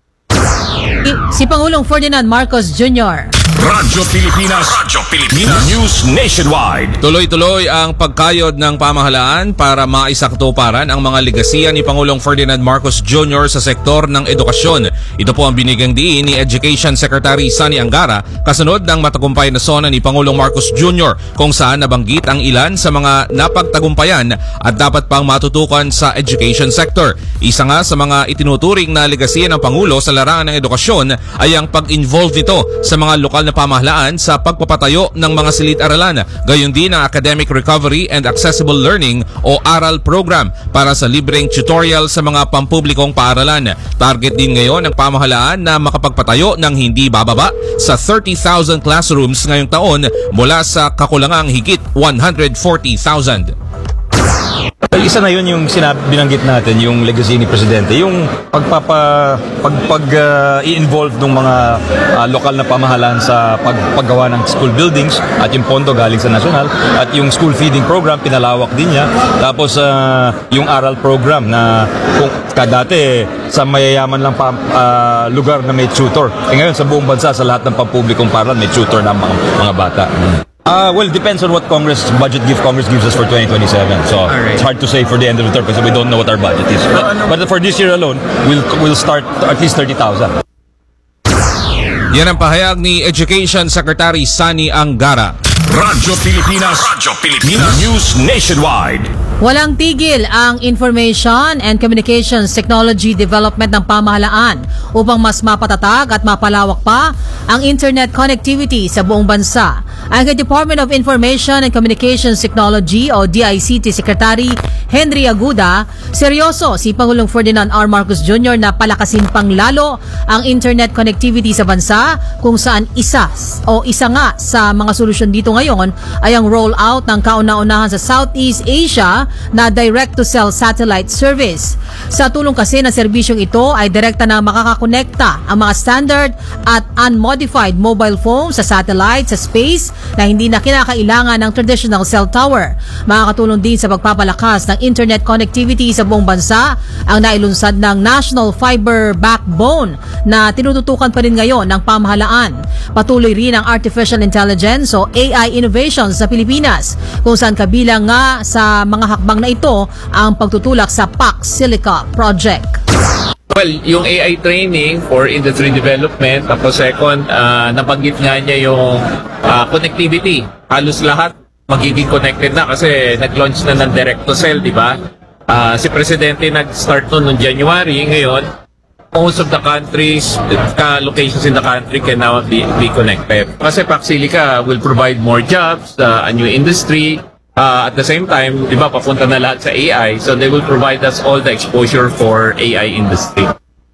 Si Pangulong Ferdinand Marcos Junior Radyo Pilipinas, Radyo Pilipinas, News Nationwide. Tuloy-tuloy ang pagkayod ng pamahalaan para maisaktuparan ang mga ligasiya ni Pangulong Ferdinand Marcos Junior sa sektor ng edukasyon. Ito po ang binigyang diin ni Education Secretary Sani Angara kasunod ng matagumpay na sona ni Pangulong Marcos Junior kung saan nabanggit ang ilan sa mga napagtagumpayan at dapat pang matutukan sa education sector. Isa nga sa mga itinuturing na ligasiya ng Pangulo sa larangan ng edukasyon ay ang pag-involve nito sa mga lokal na pamahalaan sa pagpapatayo ng mga silid-aralan, gayon din ang Academic Recovery and Accessible Learning o ARAL program para sa libreng tutorial sa mga pampublikong paaralan. Target din ngayon ng pamahalaan na makapagpatayo ng hindi bababa sa thirty thousand classrooms ngayong taon mula sa kakulangang higit one hundred forty thousand. Isa na yun yung sinab binanggit natin, yung legacy ni Presidente, yung pagpapa pag, pag uh, i-involve ng mga uh, lokal na pamahalaan sa pag, paggawa ng school buildings at yung pondo galing sa national at yung school feeding program pinalawak din niya. Tapos uh, yung ARAL program na kung kadate sa mayayaman lang pa, uh, lugar na may tutor. E ngayon sa buong bansa sa lahat ng pampublikong paaralan may tutor na mga, mga bata. Uh, well, depends on what Congress budget give Congress gives us for twenty twenty-seven. So right. It's hard to say for the end of the term because we don't know what our budget is. But, but for this year alone, we'll we'll start at least thirty thousand. Yan ang pahayag ni Education Secretary Sani Angara. Radyo Pilipinas, Radyo Pilipinas, News Nationwide. Walang tigil ang Information and Communications Technology Development ng pamahalaan upang mas mapatatag at mapalawak pa ang internet connectivity sa buong bansa. Ang Department of Information and Communications Technology o D I C T Secretary Henry Aguda, seryoso si Pangulong Ferdinand R. Marcos Junior na palakasin pang lalo ang internet connectivity sa bansa kung saan isa o isa nga sa mga solusyon dito ngayon ay ang rollout ng kauna-unahan sa Southeast Asia na direct-to-cell satellite service. Sa tulong kasi na serbisyong ito ay direkta na makakakonekta ang mga standard at unmodified mobile phone sa satellite sa space na hindi na kinakailangan ng traditional cell tower. Makakatulong din sa pagpapalakas ng internet connectivity sa buong bansa ang nailunsad ng National Fiber Backbone na tinututukan pa rin ngayon ng pamahalaan. Patuloy rin ang artificial intelligence o A I innovations sa Pilipinas kung saan kabilang nga sa mga hakbang na ito ang pagtutulak sa P A C Silica Project. Well, yung A I training for industry development, tapos second, uh, nabanggit nga niya yung uh, connectivity. Halos lahat magiging connected na kasi nag-launch na ng direct-to-cell, di ba? Uh, si Presidente nag-start nun noong January, ngayon, most of the countries, uh, locations in the country can now be, be connected. Kasi P A C Silica will provide more jobs, uh, a new industry. Uh, at the same time, di ba, papunta na lahat sa A I, so they will provide us all the exposure for A I industry.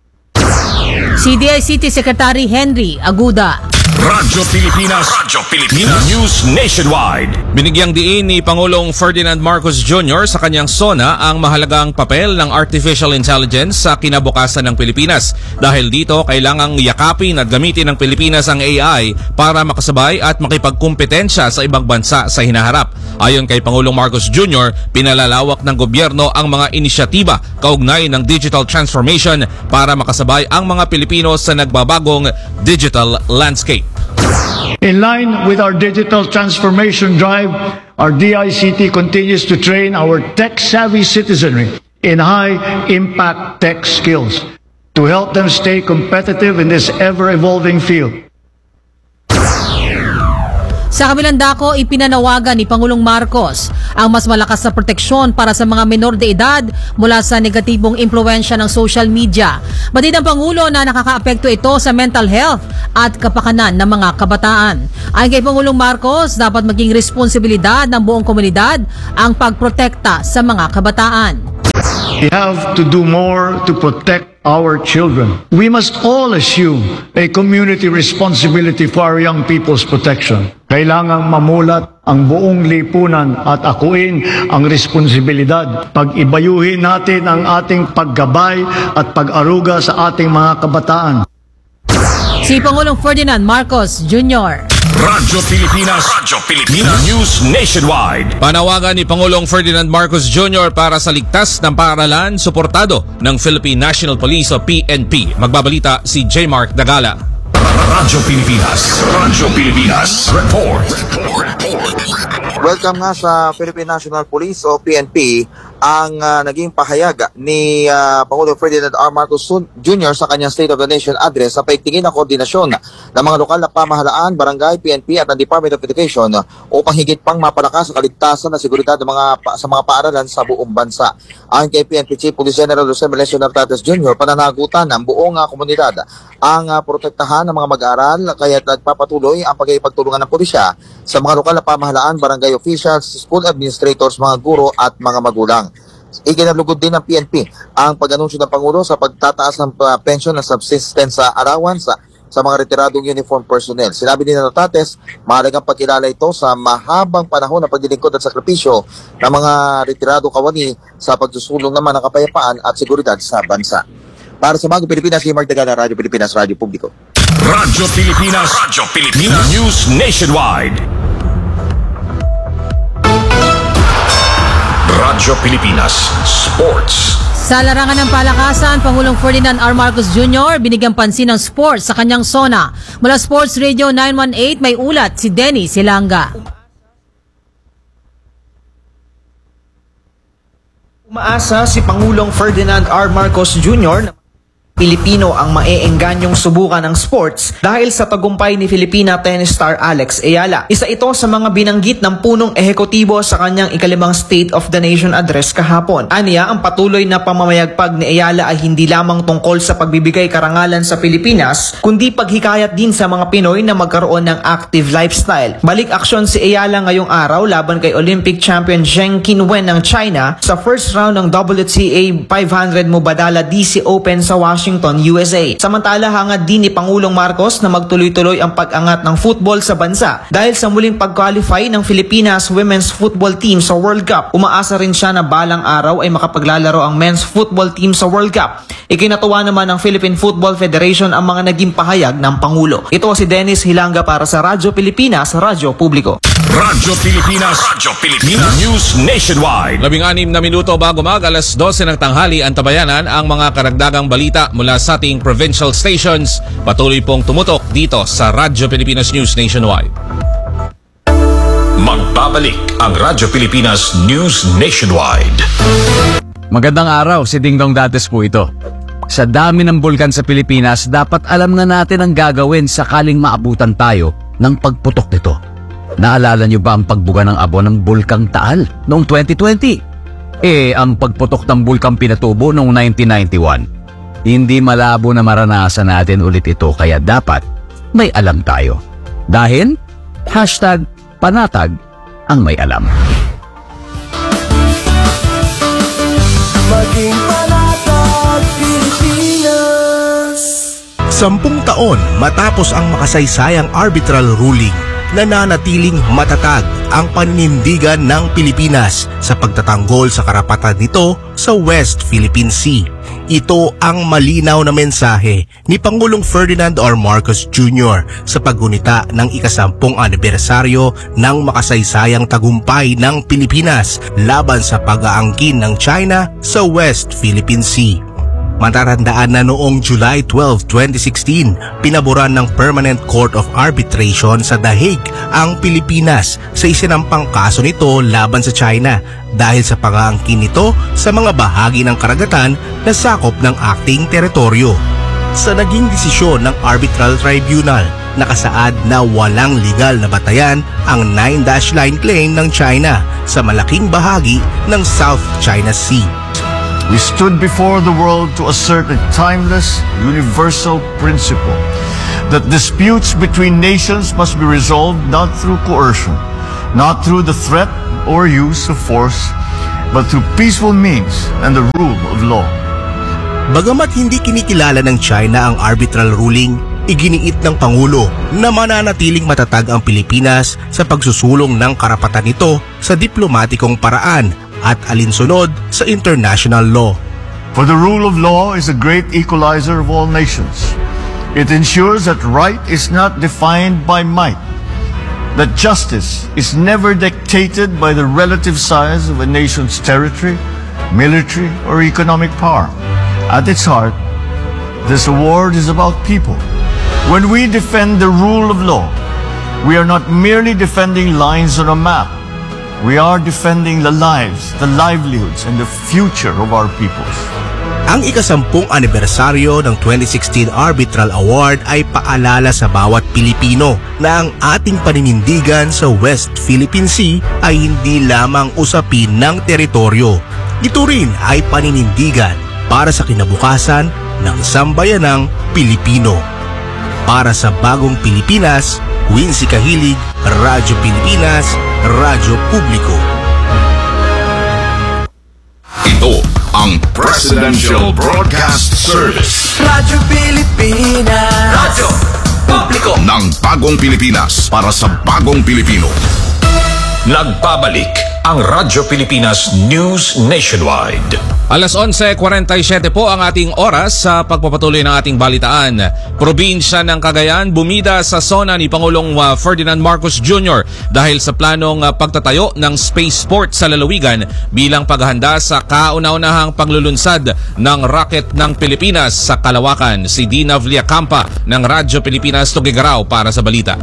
Si D I C T Secretary Henry Aguda. Radyo Pilipinas, Radyo Pilipinas, News Nationwide. Binigyang diin ni Pangulong Ferdinand Marcos Junior sa kanyang SONA ang mahalagang papel ng artificial intelligence sa kinabukasan ng Pilipinas. Dahil dito, kailangang yakapin at gamitin ng Pilipinas ang A I para makasabay at makipagkumpetensya sa ibang bansa sa hinaharap. Ayon kay Pangulong Marcos Junior, pinalalawak ng gobyerno ang mga inisyatiba kaugnay ng digital transformation para makasabay ang mga Pilipino sa nagbabagong digital landscape. In line with our digital transformation drive, our D I C T continues to train our tech-savvy citizenry in high-impact tech skills to help them stay competitive in this ever-evolving field. Sa kabilang dako, ipinanawagan ni Pangulong Marcos ang mas malakas na proteksyon para sa mga menor de edad mula sa negatibong impluwensya ng social media. Batid ng Pangulo na nakakaapekto ito sa mental health at kapakanan ng mga kabataan. Ayon kay Pangulong Marcos, dapat maging responsibilidad ng buong komunidad ang pagprotekta sa mga kabataan. We have to do more to protect our children. We must all assume a community responsibility for our young people's protection. Kailangang mamulat ang buong lipunan at akuin ang responsibilidad. Pag-ibayuhin natin ang ating paggabay at pag-aruga sa ating mga kabataan. Si Pangulong Ferdinand Marcos Junior Radyo Pilipinas, Radyo Pilipinas News Nationwide. Panawagan ni Pangulong Ferdinand Marcos Junior para sa ligtas ng paaralan, suportado ng Philippine National Police o P N P. Magbabalita si J. Mark Dagala. Radyo Pilipinas, Radyo Pilipinas Report. Welcome nga sa Philippine National Police o P N P ang uh, naging pahayag ni uh, Pangulong Ferdinand R. Marcos Junior sa kanyang State of the Nation address sa paigtingin ng koordinasyon ng mga lokal na pamahalaan, barangay, P N P at ang Department of Education upang higit pang mapalakas ang kaligtasan at seguridad ng mga, sa mga paaralan sa buong bansa. Ayon kay P N P Chief Police General Jose Melesio Nartates Junior, pananagutan ng buong uh, komunidad ang uh, protektahan ng mga mag-aaral kaya nagpapatuloy ang pagkikipagtulungan ng pulisya sa mga lokal na pamahalaan, barangay officials, school administrators, mga guro at mga magulang. Ikinalugod din ng P N P ang pag-anunsyo ng Pangulo sa pagtataas ng uh, pension na subsistence allowance sa, sa mga retiradong uniform personnel. Sinabi din ng Nartates, mahalagang pagkilala ito sa mahabang panahon ng paglilingkod at sakripisyo ng mga retiradong kawani sa pagsusulong naman ng kapayapaan at seguridad sa bansa. Para sa Bagong Pilipinas, si Mark Dagala, Radyo Pilipinas, Radyo Publiko. Radyo Pilipinas, Radyo Pilipinas News Nationwide. Radyo Pilipinas Sports. Sa larangan ng palakasan, Pangulong Ferdinand R. Marcos Junior binigyan pansin ng sports sa kanyang sona. Mula Sports Radio nine one eight, may ulat si Denny Silanga. Umaasa si Pangulong Ferdinand R. Marcos Junior na Pilipino ang maeenganyong subukan ng sports dahil sa tagumpay ni Filipina tennis star Alex Ayala. Isa ito sa mga binanggit ng punong ehekutibo sa kanyang ikalimang State of the Nation address kahapon. Aniya, ang patuloy na pamamayagpag ni Ayala ay hindi lamang tungkol sa pagbibigay karangalan sa Pilipinas, kundi paghikayat din sa mga Pinoy na magkaroon ng active lifestyle. Balik aksyon si Ayala ngayong araw laban kay Olympic champion Zheng Qinwen ng China sa first round ng W T A five hundred Mubadala D C Open sa Washington, U S A. Samantala, hangad din ni Pangulong Marcos na magtuloy-tuloy ang pag-angat ng football sa bansa dahil sa muling pag-qualify ng Filipinas Women's Football Team sa World Cup. Umaasa rin siya na balang araw ay makapaglalaro ang men's football team sa World Cup. Ikinatuwa naman ng Philippine Football Federation ang mga naging pahayag ng Pangulo. Ito si Dennis Hilanga para sa Radyo Pilipinas, Radyo Publiko. Radyo Pilipinas, Radyo Pilipinas News Nationwide. Labing anim na minuto bago mag alas dose ng tanghali, ang tabayanan ang mga karagdagang balita mula sa ating provincial stations. Patuloy pong tumutok dito sa Radyo Pilipinas News Nationwide. Magbabalik ang Radyo Pilipinas News Nationwide. Magandang araw, si Dingdong Dates po ito. Sa dami ng bulkan sa Pilipinas, dapat alam na natin ang gagawin sakaling maabutan tayo ng pagputok nito. Naalala niyo ba ang pagbuga ng abo ng Bulkang Taal noong twenty twenty? Eh, ang pagputok ng Bulkang Pinatubo noong nineteen ninety-one. Hindi malabo na maranasan natin ulit ito, kaya dapat may alam tayo. Dahil, hashtag panatag ang may alam. Maging panatag Pilipinas. Sampung taon matapos ang makasaysayang arbitral ruling, nananatiling matatag ang paninindigan ng Pilipinas sa pagtatanggol sa karapatan nito sa West Philippine Sea. Ito ang malinaw na mensahe ni Pangulong Ferdinand R. Marcos Junior sa paggunita ng ikasampung anibersaryo ng makasaysayang tagumpay ng Pilipinas laban sa pag-aangkin ng China sa West Philippine Sea. Matatandaan na noong July twelfth, twenty sixteen, pinaboran ng Permanent Court of Arbitration sa The Hague ang Pilipinas sa isinampang kaso nito laban sa China dahil sa pag-aangkin nito sa mga bahagi ng karagatan na sakop ng acting teritoryo. Sa naging desisyon ng Arbitral Tribunal, nakasaad na walang legal na batayan ang nine dash line claim ng China sa malaking bahagi ng South China Sea. We stood before the world to assert a timeless, universal principle that disputes between nations must be resolved not through coercion, not through the threat or use of force, but through peaceful means and the rule of law. Bagamat hindi kinikilala ng China ang arbitral ruling, iginiit ng Pangulo na mananatiling matatag ang Pilipinas sa pagsusulong ng karapatan nito sa diplomatikong paraan at alinsunod sa international law. For the rule of law is a great equalizer of all nations. It ensures that right is not defined by might, that justice is never dictated by the relative size of a nation's territory, military, or economic power. At its heart, this award is about people. When we defend the rule of law, we are not merely defending lines on a map. We are defending the lives, the livelihoods, and the future of our peoples. Ang ikasampung anibersaryo ng twenty sixteen Arbitral Award ay paalala sa bawat Pilipino na ang ating paninindigan sa West Philippine Sea ay hindi lamang usapin ng teritoryo. Ito rin ay paninindigan para sa kinabukasan ng sambayanang Pilipino. Para sa bagong Pilipinas, Quincy Kahilig, Radyo Pilipinas, Radyo Publiko. Ito ang Presidential Broadcast Service. Radyo Pilipinas. Radyo Publiko. Ng bagong Pilipinas para sa bagong Pilipino. Nagbabalik ang Radyo Pilipinas News Nationwide. Alas onse kwarenta y siyete po ang ating oras sa pagpapatuloy ng ating balitaan. Probinsya ng Cagayan bumida sa sona ni Pangulong uh, Ferdinand Marcos Junior dahil sa planong uh, pagtatayo ng spaceport sa lalawigan bilang paghahanda sa kauna-unahang paglulunsad ng rocket ng Pilipinas sa Kalawakan. Si Dina Villacampa ng Radyo Pilipinas Tugigaraw para sa balita.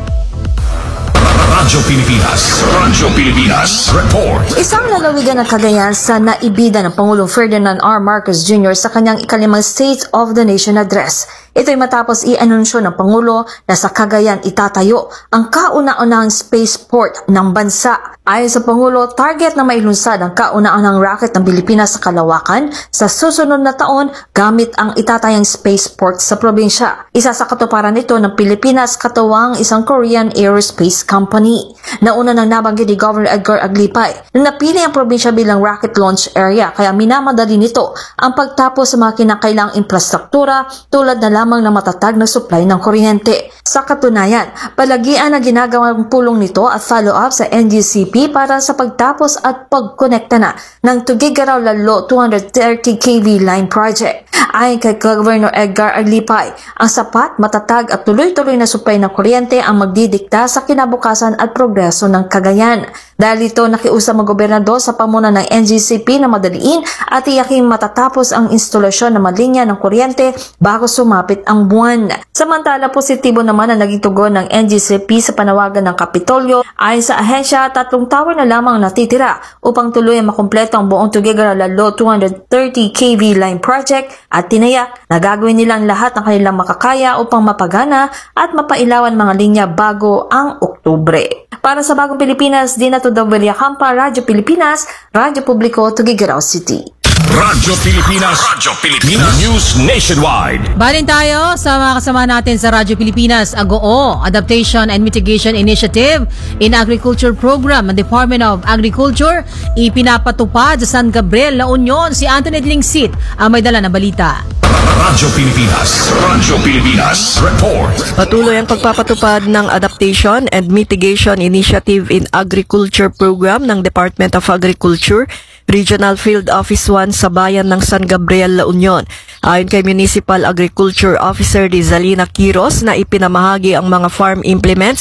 Radyo Pilipinas. Radyo Pilipinas. Report. Isang lalawigan ng Cagayan sa naibida ng Pangulong Ferdinand R. Marcos Junior sa kanyang ikalimang State of the Nation Address. Ito'y matapos i-anunsyo ng Pangulo na sa Cagayan itatayo ang kauna-unahang spaceport ng bansa. Ayon sa Pangulo, target na mailunsad ang kauna-unahang rocket ng Pilipinas sa Kalawakan sa susunod na taon gamit ang itatayang spaceport sa probinsya. Isa sa katuparan nito ng Pilipinas katuwang isang Korean Aerospace Company. Nauna nang nabanggit ni Governor Edgar Aglipay na napili ang probinsya bilang rocket launch area kaya minamadali nito ang pagtapos sa mga kinakailangang infrastruktura tulad na lamang na matatag na supply ng kuryente. Sa katunayan, palagian na ginagawang pulong nito at follow-up sa N G C P para sa pagtapos at pagkonekta na ng Tugigaraw-Lalo two hundred thirty kilovolt line project. Ayon kay Governor Edgar Aglipay, ang sapat, matatag at tuloy-tuloy na supply ng kuryente ang magdidikta sa kinabukasan at progreso ng Cagayan. Dahil ito nakiusap ang gobernador sa pamuna ng N G C P na madaliin at tiyaking matatapos ang instalasyon ng mga linya ng kuryente bago sumapit ang buwan. Samantala, positibo naman ang naging tugon ng N G C P sa panawagan ng Kapitolyo. Ayon sa ahensya, tatlong tower na lamang natitira upang tuloy ang makumpleto ang buong Tugigaraw-Lalo two hundred thirty kilovolt line project at tinayak na gagawin nilang lahat ng kanilang makakaya upang mapagana at mapailawan mga linya bago ang Oktubre. Para sa Bagong Pilipinas, Dina Villacampa, Radyo Pilipinas, Radyo Publiko, Tugigaraw City. Radyo Pilipinas. Radyo Pilipinas News Nationwide. Balin tayo sa mga kasama natin sa Radyo Pilipinas. Agoo, Adaptation and Mitigation Initiative in Agriculture Program ng Department of Agriculture ipinapatupad sa San Gabriel, La Union. Si Anthony Lingsit ang may dala na balita. Radyo Pilipinas. Radyo Pilipinas. Report. Patuloy ang pagpapatupad ng Adaptation and Mitigation Initiative in Agriculture Program ng Department of Agriculture, Regional Field Office one sa bayan ng San Gabriel, La Union. Ayon kay Municipal Agriculture Officer Rizalina Quiros na ipinamahagi ang mga farm implements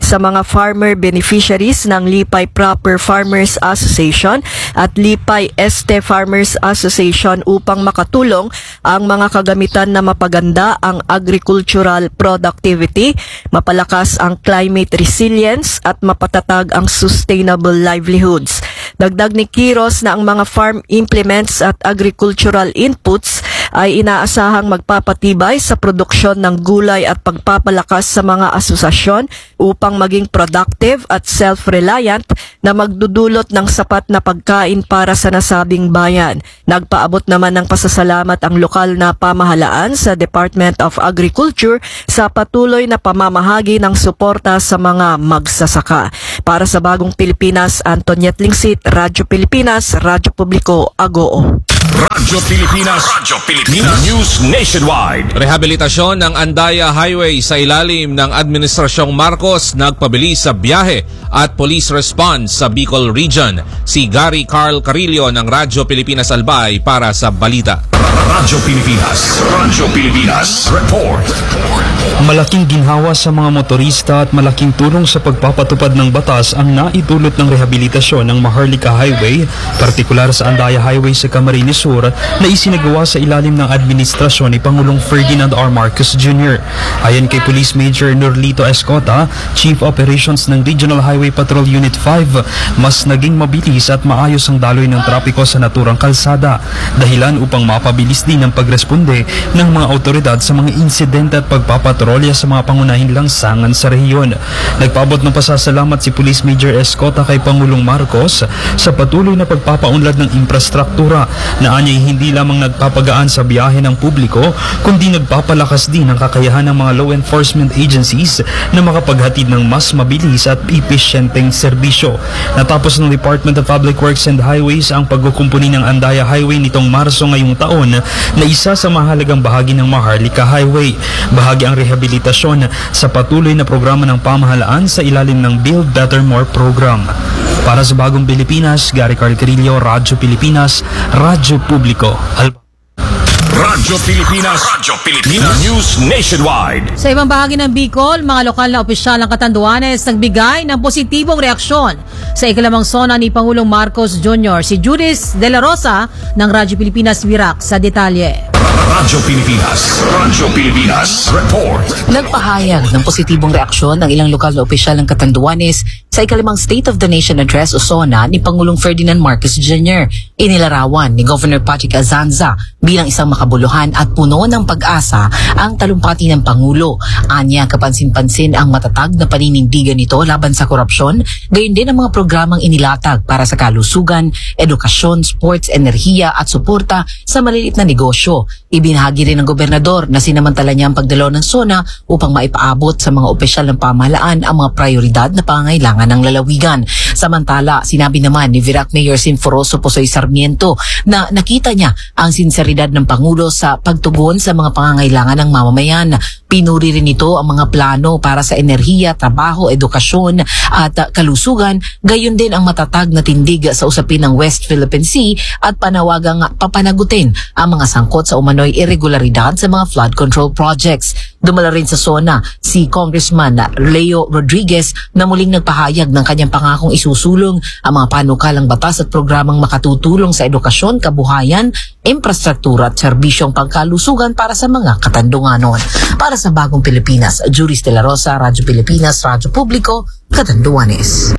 sa mga farmer beneficiaries ng Lipay Proper Farmers Association at Lipay Este Farmers Association upang makatulong ang mga kagamitan na mapaganda ang agricultural productivity, mapalakas ang climate resilience at mapatatag ang sustainable livelihoods. Dagdag ni Quiros na ang mga farm implements at agricultural inputs ay inaasahang magpapatibay sa produksyon ng gulay at pagpapalakas sa mga asosasyon upang maging productive at self-reliant na magdudulot ng sapat na pagkain para sa nasabing bayan. Nagpaabot naman ng pasasalamat ang lokal na pamahalaan sa Department of Agriculture sa patuloy na pamamahagi ng suporta sa mga magsasaka. Para sa Bagong Pilipinas, Antoniet Lingsit, Radyo Pilipinas, Radyo Publiko, Agoo. Radyo Pilipinas, Radyo Pilipinas News Nationwide. Rehabilitasyon ng Andaya Highway sa ilalim ng Administrasyong Marcos nagpabilis sa biyahe at police response sa Bicol Region. Si Gary Carl Carillo ng Radyo Pilipinas Albay para sa balita. Radyo Pilipinas, Radyo Pilipinas Report. Malaking ginhawa sa mga motorista at malaking tulong sa pagpapatupad ng batas ang naidulot ng rehabilitasyon ng Maharlika Highway, partikular sa Andaya Highway sa Camarines Sur, na isinagawa sa ilalim ng administrasyon ni Pangulong Ferdinand R. Marcos Junior Ayon kay Police Major Norlito Escota, Chief Operations ng Regional Highway Patrol Unit five, mas naging mabilis at maayos ang daloy ng trapiko sa naturang kalsada, dahilan upang mapabilis din ang pagresponde ng mga otoridad sa mga insidente at pagpapatrolya sa mga pangunahing langsangan sa rehiyon. Nagpaabot ng pasasalamat si Police Major Escota kay Pangulong Marcos sa patuloy na pagpapaunlad ng infrastruktura na anyay hindi lamang nagpapagaan sa biyahe ng publiko kundi nagpapalakas din ang kakayahan ng mga law enforcement agencies na makapaghatid ng mas mabilis at epesyenteng serbisyo. Natapos ng Department of Public Works and Highways ang pagkukumpuni ng Andaya Highway nitong Marso ngayong taon na isa sa mahalagang bahagi ng Maharlika Highway. Bahagi ang rehabilitasyon sa patuloy na programa ng pamahalaan sa ilalim ng Build Better More program. Para sa Bagong Pilipinas, Gary Carl Carillo, Radyo Pilipinas, Radyo Publiko. Al- Radyo Pilipinas, Radyo Pilipinas News Nationwide. Sa ibang bahagi ng Bicol, mga lokal na opisyal ng Catanduanes nagbigay ng positibong reaksyon sa ikalimang sona ni Pangulong Marcos Junior Si Judith De La Rosa ng Radyo Pilipinas Virac sa detalye. Radyo Pilipinas, Radyo Pilipinas Report. Nagpahayag ng positibong reaksyon ng ilang lokal na opisyal ng Catanduanes sa ikalimang State of the Nation Address o SONA ni Pangulong Ferdinand Marcos Junior Inilarawan ni Governor Patrick Azanza bilang isang makabuluhan at puno ng pag-asa ang talumpati ng Pangulo. Anya, kapansin-pansin ang matatag na paninindigan nito laban sa korupsyon, gayon din ang mga programang inilatag para sa kalusugan, edukasyon, sports, enerhiya at suporta sa maliliit na negosyo. Ibinahagi rin ng gobernador na sinamantala niya ang pagdalo ng SONA upang maipaabot sa mga opisyal ng pamahalaan ang mga prioridad na pangangailangan ng lalawigan. Samantala, sinabi naman ni Virac Mayor Sinforoso Posoy Sarmiento na nakita niya ang sinseridad ng Pangulo sa pagtugon sa mga pangangailangan ng mamamayan. Pinuri rin ito ang mga plano para sa enerhiya, trabaho, edukasyon at kalusugan, gayon din ang matatag na tindig sa usapin ng West Philippine Sea at panawagang papanagutin ang mga sangkot sa umano'y irregularidad sa mga flood control projects. Dumala rin sa SONA si Congressman Leo Rodriguez na muling nagpahayag ng kanyang pangakong isusulong ang mga panukalang batas at programang makatutulong sa edukasyon, kabuhayan, infrastruktura at serbisyong pangkalusugan para sa mga Katandunganon. Para sa Bagong Pilipinas, Judith De La Rosa, Radyo Pilipinas, Radyo Publiko, Catanduanes.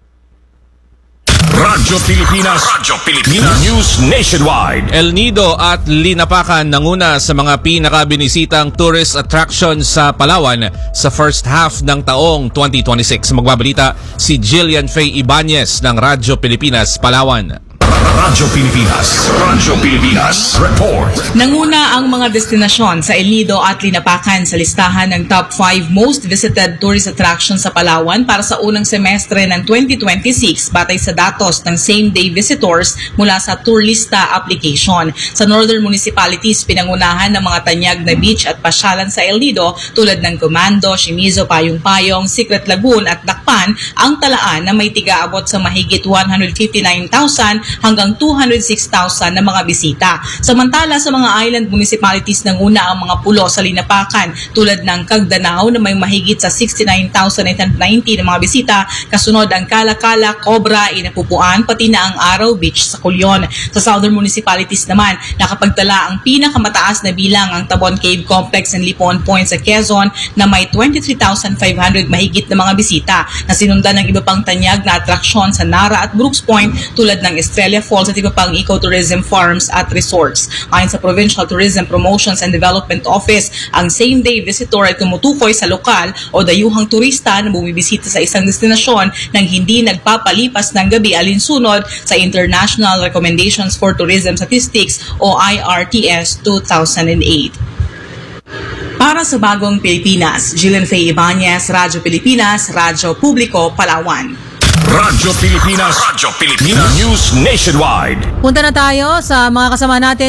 Radyo Pilipinas, Radyo Pilipinas News Nationwide. El Nido at Linapakan nanguna sa mga pinakabinisitang tourist attraction sa Palawan sa first half ng taong twenty twenty-six. Magbabalita si Jillian Faye Ibanez ng Radyo Pilipinas, Palawan. Radyo Pilipinas, Radyo Pilipinas Report. Nanguna ang mga destinasyon sa El Nido at Linapakan sa listahan ng top five most visited tourist attractions sa Palawan para sa unang semestre ng twenty twenty-six batay sa datos ng same-day visitors mula sa Tourlista application. Sa northern municipalities, pinangunahan ng mga tanyag na beach at pasyalan sa El Nido tulad ng Comando, Shimizo, Payong-Payong, Secret Lagoon at Dakpan ang talaan na may tiga-abot sa mahigit one hundred fifty-nine thousand hanggang hanggang two hundred six thousand na mga bisita. Samantala sa mga island municipalities nanguna ang mga pulo sa linapakan tulad ng Cagdanao na may mahigit sa sixty-nine thousand eight hundred ninety na mga bisita, kasunod ang Kalakala, Cobra, Inapupuan, pati na ang Araw Beach sa Culion. Sa southern municipalities naman, nakapagtala ang pinakamataas na bilang ang Tabon Cave Complex and Lipon Point sa Quezon na may twenty-three thousand five hundred mahigit na mga bisita na sinundan ng iba pang tanyag na atraksyon sa Nara at Brooks Point tulad ng Estrella Falls at iba pang ecotourism farms at resorts. Ayon sa Provincial Tourism Promotions and Development Office, ang same-day visitor ay tumutukoy sa lokal o dayuhang turista na bumibisita sa isang destinasyon nang hindi nagpapalipas ng gabi alinsunod sa International Recommendations for Tourism Statistics o I R T S two thousand eight. Para sa Bagong Pilipinas, Jillian Faye Ibanez, Radyo Pilipinas, Radyo Publiko, Palawan. Radyo Pilipinas, Radyo Pilipinas, News Nationwide. Punta na tayo sa mga kasama natin